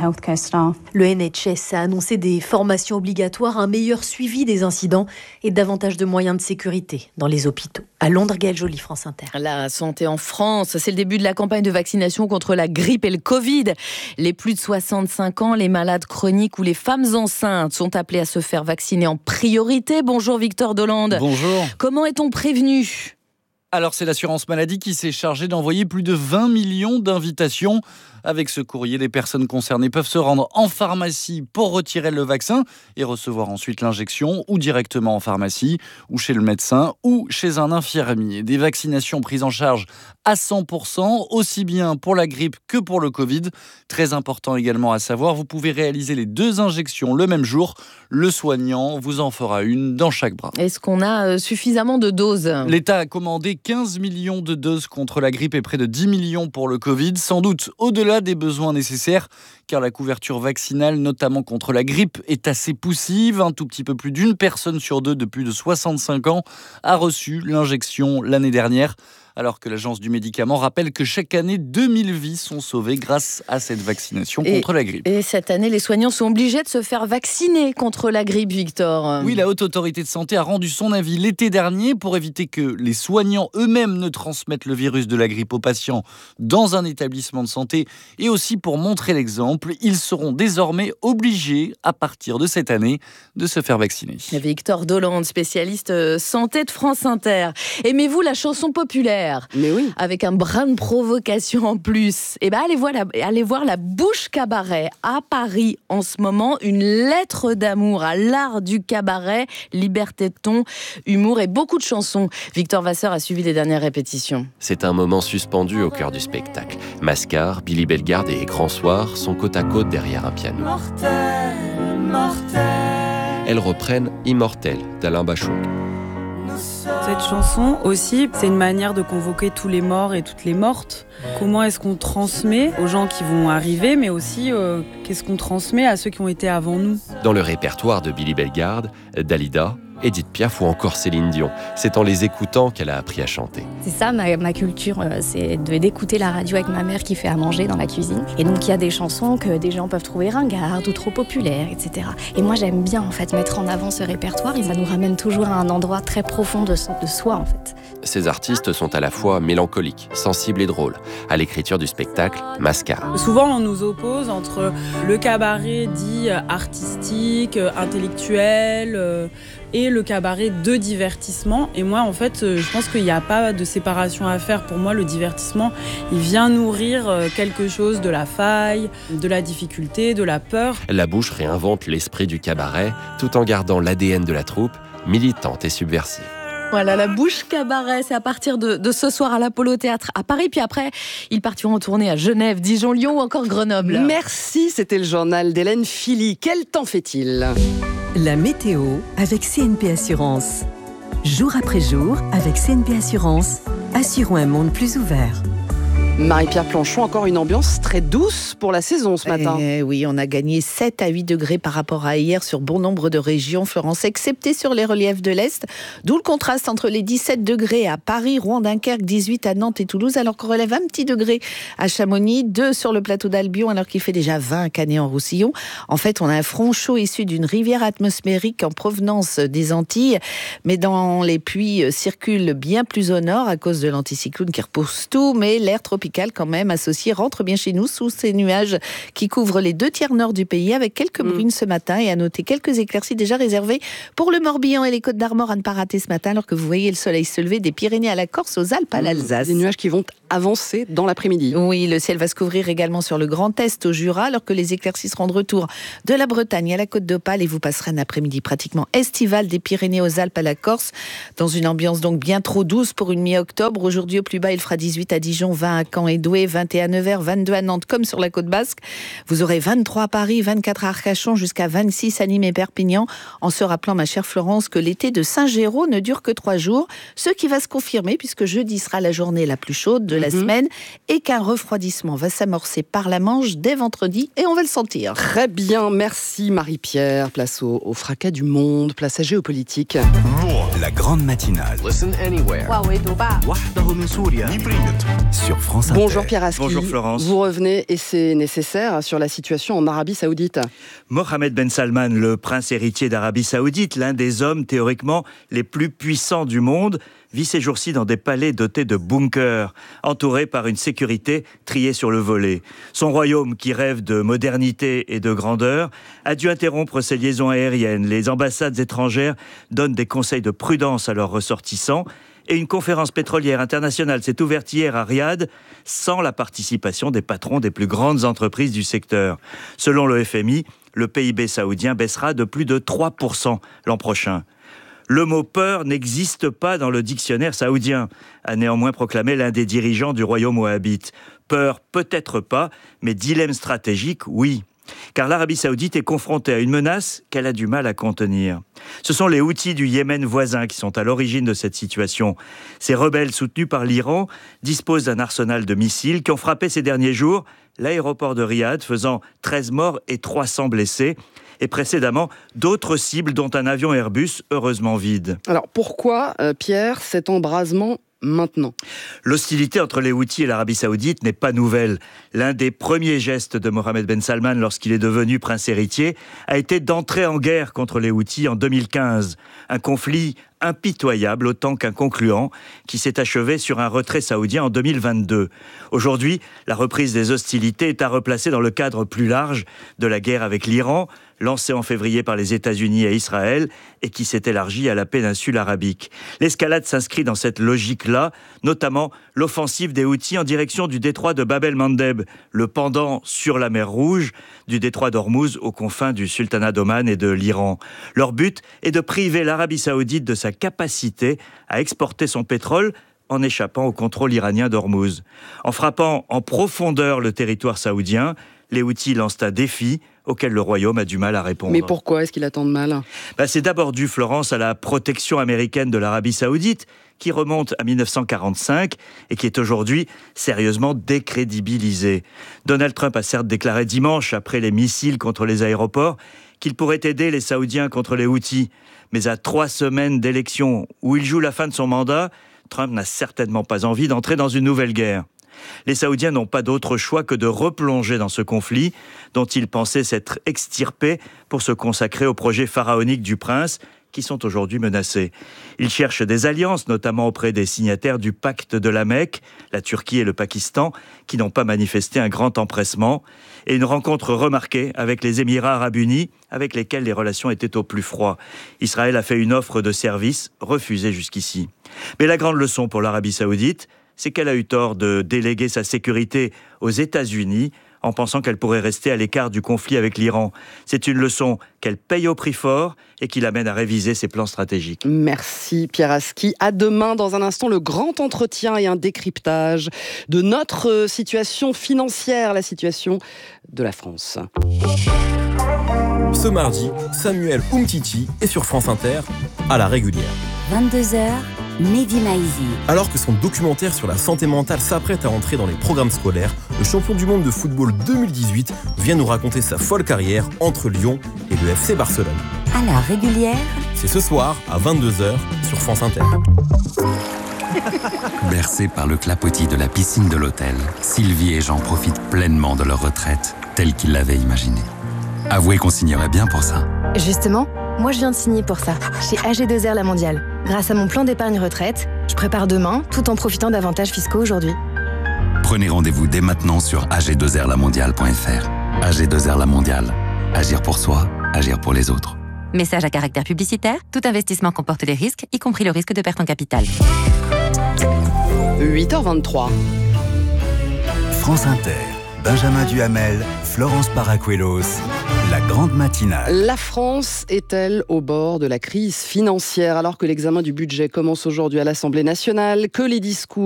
Speaker 3: Le NHS a annoncé des formations obligatoires, un meilleur suivi des incidents et davantage de moyens de sécurité dans les hôpitaux. À Londres, Gaëlle Joly, France Inter.
Speaker 4: La santé en France, c'est le début de la campagne de vaccination contre la grippe et le Covid. Les plus de 65 ans, les malades chroniques ou les femmes enceintes sont appelés à se faire vacciner en priorité. Bonjour Victor Dolande.
Speaker 16: Bonjour.
Speaker 4: Comment est-on prévenu ?
Speaker 16: Alors c'est l'assurance maladie qui s'est chargée d'envoyer plus de 20 millions d'invitations. Avec ce courrier, les personnes concernées peuvent se rendre en pharmacie pour retirer le vaccin et recevoir ensuite l'injection ou directement en pharmacie ou chez le médecin ou chez un infirmier. Des vaccinations prises en charge à 100%, aussi bien pour la grippe que pour le Covid. Très important également à savoir, vous pouvez réaliser les 2 injections le même jour. Le soignant vous en fera une dans chaque bras.
Speaker 4: Est-ce qu'on a suffisamment de doses ?
Speaker 16: L'État a commandé 15 millions de doses contre la grippe et près de 10 millions pour le Covid, sans doute au-delà des besoins nécessaires, car la couverture vaccinale, notamment contre la grippe, est assez poussive. Un tout petit peu plus d'1 personne sur 2 de plus de 65 ans a reçu l'injection l'année dernière. Alors que l'Agence du médicament rappelle que chaque année, 2000 vies sont sauvées grâce à cette vaccination contre la grippe.
Speaker 4: Et cette année, les soignants sont obligés de se faire vacciner contre la grippe, Victor.
Speaker 16: Oui, la Haute Autorité de Santé a rendu son avis l'été dernier pour éviter que les soignants eux-mêmes ne transmettent le virus de la grippe aux patients dans un établissement de santé et aussi pour montrer l'exemple. Ils seront désormais obligés, à partir de cette année, de se faire vacciner.
Speaker 4: Victor Dolande, spécialiste santé de France Inter. Aimez-vous la chanson populaire ?
Speaker 2: Mais oui.
Speaker 4: Avec un brin de provocation en plus. Eh ben, allez voir la Bouche Cabaret à Paris en ce moment. Une lettre d'amour à l'art du cabaret. Liberté de ton, humour et beaucoup de chansons. Victor Vasseur a suivi les dernières répétitions.
Speaker 17: C'est un moment suspendu au cœur du spectacle. Mascar, Billy Bellegarde et Grand Soir sont côte à côte derrière un piano.
Speaker 18: Mortel, mortel.
Speaker 17: Elles reprennent Immortel d'Alain Bachung.
Speaker 19: Cette chanson aussi, c'est une manière de convoquer tous les morts et toutes les mortes. Comment est-ce qu'on transmet aux gens qui vont arriver, mais aussi qu'est-ce qu'on transmet à ceux qui ont été avant nous ?
Speaker 17: Dans le répertoire de Billy Bellegarde, Dalida, Edith Piaf ou encore Céline Dion. C'est en les écoutant qu'elle a appris à chanter.
Speaker 20: C'est ça ma culture, c'est d'écouter la radio avec ma mère qui fait à manger dans la cuisine. Et donc il y a des chansons que des gens peuvent trouver ringardes ou trop populaires, etc. Et moi j'aime bien en fait mettre en avant ce répertoire et ça nous ramène toujours à un endroit très profond de soi en fait.
Speaker 17: Ces artistes sont à la fois mélancoliques, sensibles et drôles. À l'écriture du spectacle, Mascar.
Speaker 19: Souvent on nous oppose entre le cabaret dit artistique, intellectuel et le cabaret de divertissement. Et moi, en fait, je pense qu'il n'y a pas de séparation à faire. Pour moi, le divertissement, il vient nourrir quelque chose de la faille, de la difficulté, de la peur.
Speaker 17: La Bouche réinvente l'esprit du cabaret, tout en gardant l'ADN de la troupe, militante et subversive.
Speaker 4: Voilà, la Bouche Cabaret, c'est à partir de ce soir à l'Apollo Théâtre à Paris. Puis après, ils partiront en tournée à Genève, Dijon, Lyon ou encore Grenoble.
Speaker 2: Merci, c'était le journal d'Hélène Philly. Quel temps fait-il ?
Speaker 30: La météo avec CNP Assurance.
Speaker 1: jour après jour, avec CNP Assurance. Assurons un monde plus ouvert.
Speaker 2: Marie-Pierre Planchon, encore une ambiance très douce pour la saison ce matin.
Speaker 8: Oui, on a gagné 7 à 8 degrés par rapport à hier sur bon nombre de régions, Florence, excepté sur les reliefs de l'Est, d'où le contraste entre les 17 degrés à Paris, Rouen, Dunkerque, 18 à Nantes et Toulouse, alors qu'on relève un petit degré à Chamonix, 2 sur le plateau d'Albion, alors qu'il fait déjà 20 à Canet-en-Roussillon. En fait, on a un front chaud issu d'une rivière atmosphérique en provenance des Antilles, mais dans les pluies circulent bien plus au nord à cause de l'anticyclone qui repousse tout, mais l'air tropical quand même associé rentre bien chez nous sous ces nuages qui couvrent les 2 tiers nord du pays avec quelques brunes ce matin et à noter quelques éclaircies déjà réservées pour le Morbihan et les Côtes d'Armor à ne pas rater ce matin alors que vous voyez le soleil se lever des Pyrénées à la Corse aux Alpes à l'Alsace.
Speaker 2: Des nuages qui vont avancer dans l'après-midi.
Speaker 8: Oui, le ciel va se couvrir également sur le Grand Est au Jura alors que les éclaircies seront de retour de la Bretagne à la Côte d'Opale et vous passerez un après-midi pratiquement estival des Pyrénées aux Alpes à la Corse dans une ambiance donc bien trop douce pour une mi-octobre. Aujourd'hui au plus bas il fera 18 à Dijon, 20 à Caen et Douai, 21 à Nevers, 22 à Nantes comme sur la côte basque. Vous aurez 23 à Paris, 24 à Arcachon jusqu'à 26 à Nîmes et Perpignan en se rappelant ma chère Florence que l'été de Saint-Géraud ne dure que 3 jours, ce qui va se confirmer puisque jeudi sera la journée la plus chaude de la semaine et qu'un refroidissement va s'amorcer par la Manche dès vendredi et on va le sentir.
Speaker 2: Très bien, merci Marie-Pierre. Place au fracas du monde, place à géopolitique.
Speaker 9: La grande matinale. Listen anywhere. Sur France Inter.
Speaker 2: Bonjour Pierre Aski.
Speaker 21: Bonjour Florence.
Speaker 2: Vous revenez, et c'est nécessaire, sur la situation en Arabie Saoudite.
Speaker 21: Mohamed Ben Salman, le prince héritier d'Arabie Saoudite, l'un des hommes théoriquement les plus puissants du monde, vit ces jours-ci dans des palais dotés de bunkers, entourés par une sécurité triée sur le volet. Son royaume, qui rêve de modernité et de grandeur, a dû interrompre ses liaisons aériennes. Les ambassades étrangères donnent des conseils de prudence à leurs ressortissants. Et une conférence pétrolière internationale s'est ouverte hier à Riyad sans la participation des patrons des plus grandes entreprises du secteur. Selon le FMI, le PIB saoudien baissera de plus de 3% l'an prochain. Le mot peur n'existe pas dans le dictionnaire saoudien, a néanmoins proclamé l'un des dirigeants du royaume wahhabite. Peur, peut-être pas, mais dilemme stratégique, oui. Car l'Arabie Saoudite est confrontée à une menace qu'elle a du mal à contenir. Ce sont les Houthis du Yémen voisin qui sont à l'origine de cette situation. Ces rebelles soutenus par l'Iran disposent d'un arsenal de missiles qui ont frappé ces derniers jours l'aéroport de Riyad, faisant 13 morts et 300 blessés. Et précédemment, d'autres cibles, dont un avion Airbus, heureusement vide.
Speaker 2: Alors pourquoi, Pierre, cet embrasement maintenant?
Speaker 21: L'hostilité entre les Houthis et l'Arabie Saoudite n'est pas nouvelle. L'un des premiers gestes de Mohamed Ben Salman lorsqu'il est devenu prince héritier a été d'entrer en guerre contre les Houthis en 2015. Un conflit impitoyable autant qu'inconcluant qui s'est achevé sur un retrait saoudien en 2022. Aujourd'hui, la reprise des hostilités est à replacer dans le cadre plus large de la guerre avec l'Iran, lancée en février par les États-Unis et Israël et qui s'est élargie à la péninsule arabique. L'escalade s'inscrit dans cette logique-là, notamment l'offensive des Houthis en direction du détroit de Bab el-Mandeb, le pendant sur la mer Rouge du détroit d'Ormuz aux confins du sultanat d'Oman et de l'Iran. Leur but est de priver l'Arabie Saoudite de sa capacité à exporter son pétrole en échappant au contrôle iranien d'Ormuz. En frappant en profondeur le territoire saoudien, les Houthis lancent un défi auquel le royaume a du mal à répondre.
Speaker 2: Mais pourquoi est-ce qu'il a tant de mal ?
Speaker 21: C'est d'abord dû, Florence, à la protection américaine de l'Arabie Saoudite, qui remonte à 1945 et qui est aujourd'hui sérieusement décrédibilisée. Donald Trump a certes déclaré dimanche, après les missiles contre les aéroports, qu'il pourrait aider les Saoudiens contre les Houthis. Mais à 3 semaines d'élections où il joue la fin de son mandat, Trump n'a certainement pas envie d'entrer dans une nouvelle guerre. Les Saoudiens n'ont pas d'autre choix que de replonger dans ce conflit dont ils pensaient s'être extirpés pour se consacrer au projet pharaonique du prince, qui sont aujourd'hui menacés. Ils cherchent des alliances, notamment auprès des signataires du pacte de la Mecque, la Turquie et le Pakistan, qui n'ont pas manifesté un grand empressement, et une rencontre remarquée avec les Émirats arabes unis, avec lesquels les relations étaient au plus froid. Israël a fait une offre de service, refusée jusqu'ici. Mais la grande leçon pour l'Arabie Saoudite, c'est qu'elle a eu tort de déléguer sa sécurité aux États-Unis en pensant qu'elle pourrait rester à l'écart du conflit avec l'Iran. C'est une leçon qu'elle paye au prix fort et qui l'amène à réviser ses plans stratégiques.
Speaker 2: Merci Pierre Aski. À demain, dans un instant, le grand entretien et un décryptage de notre situation financière, la situation de la France.
Speaker 22: Ce mardi, Samuel Umtiti est sur France Inter à la régulière.
Speaker 10: 22h, Mehdi Maizi.
Speaker 22: Alors que son documentaire sur la santé mentale s'apprête à entrer dans les programmes scolaires, le champion du monde de football 2018 vient nous raconter sa folle carrière entre Lyon et le FC Barcelone.
Speaker 10: À la régulière,
Speaker 22: c'est ce soir à 22h sur France Inter.
Speaker 23: Bercés par le clapotis de la piscine de l'hôtel, Sylvie et Jean profitent pleinement de leur retraite, telle qu'ils l'avaient imaginée. Avouez qu'on signerait bien pour ça.
Speaker 24: Justement, moi je viens de signer pour ça, chez AG2R La Mondiale. Grâce à mon plan d'épargne retraite, je prépare demain, tout en profitant d'avantages fiscaux aujourd'hui.
Speaker 23: Prenez rendez-vous dès maintenant sur ag2rlamondiale.fr. AG2R La Mondiale. Agir pour soi, agir pour les autres.
Speaker 25: Message à caractère publicitaire, tout investissement comporte des risques, y compris le risque de perte en capital.
Speaker 2: 8h23.
Speaker 9: France Inter, Benjamin Duhamel, Florence Paracuelos, la grande matinale.
Speaker 2: La France est-elle au bord de la crise financière alors que l'examen du budget commence aujourd'hui à l'Assemblée nationale, que les discours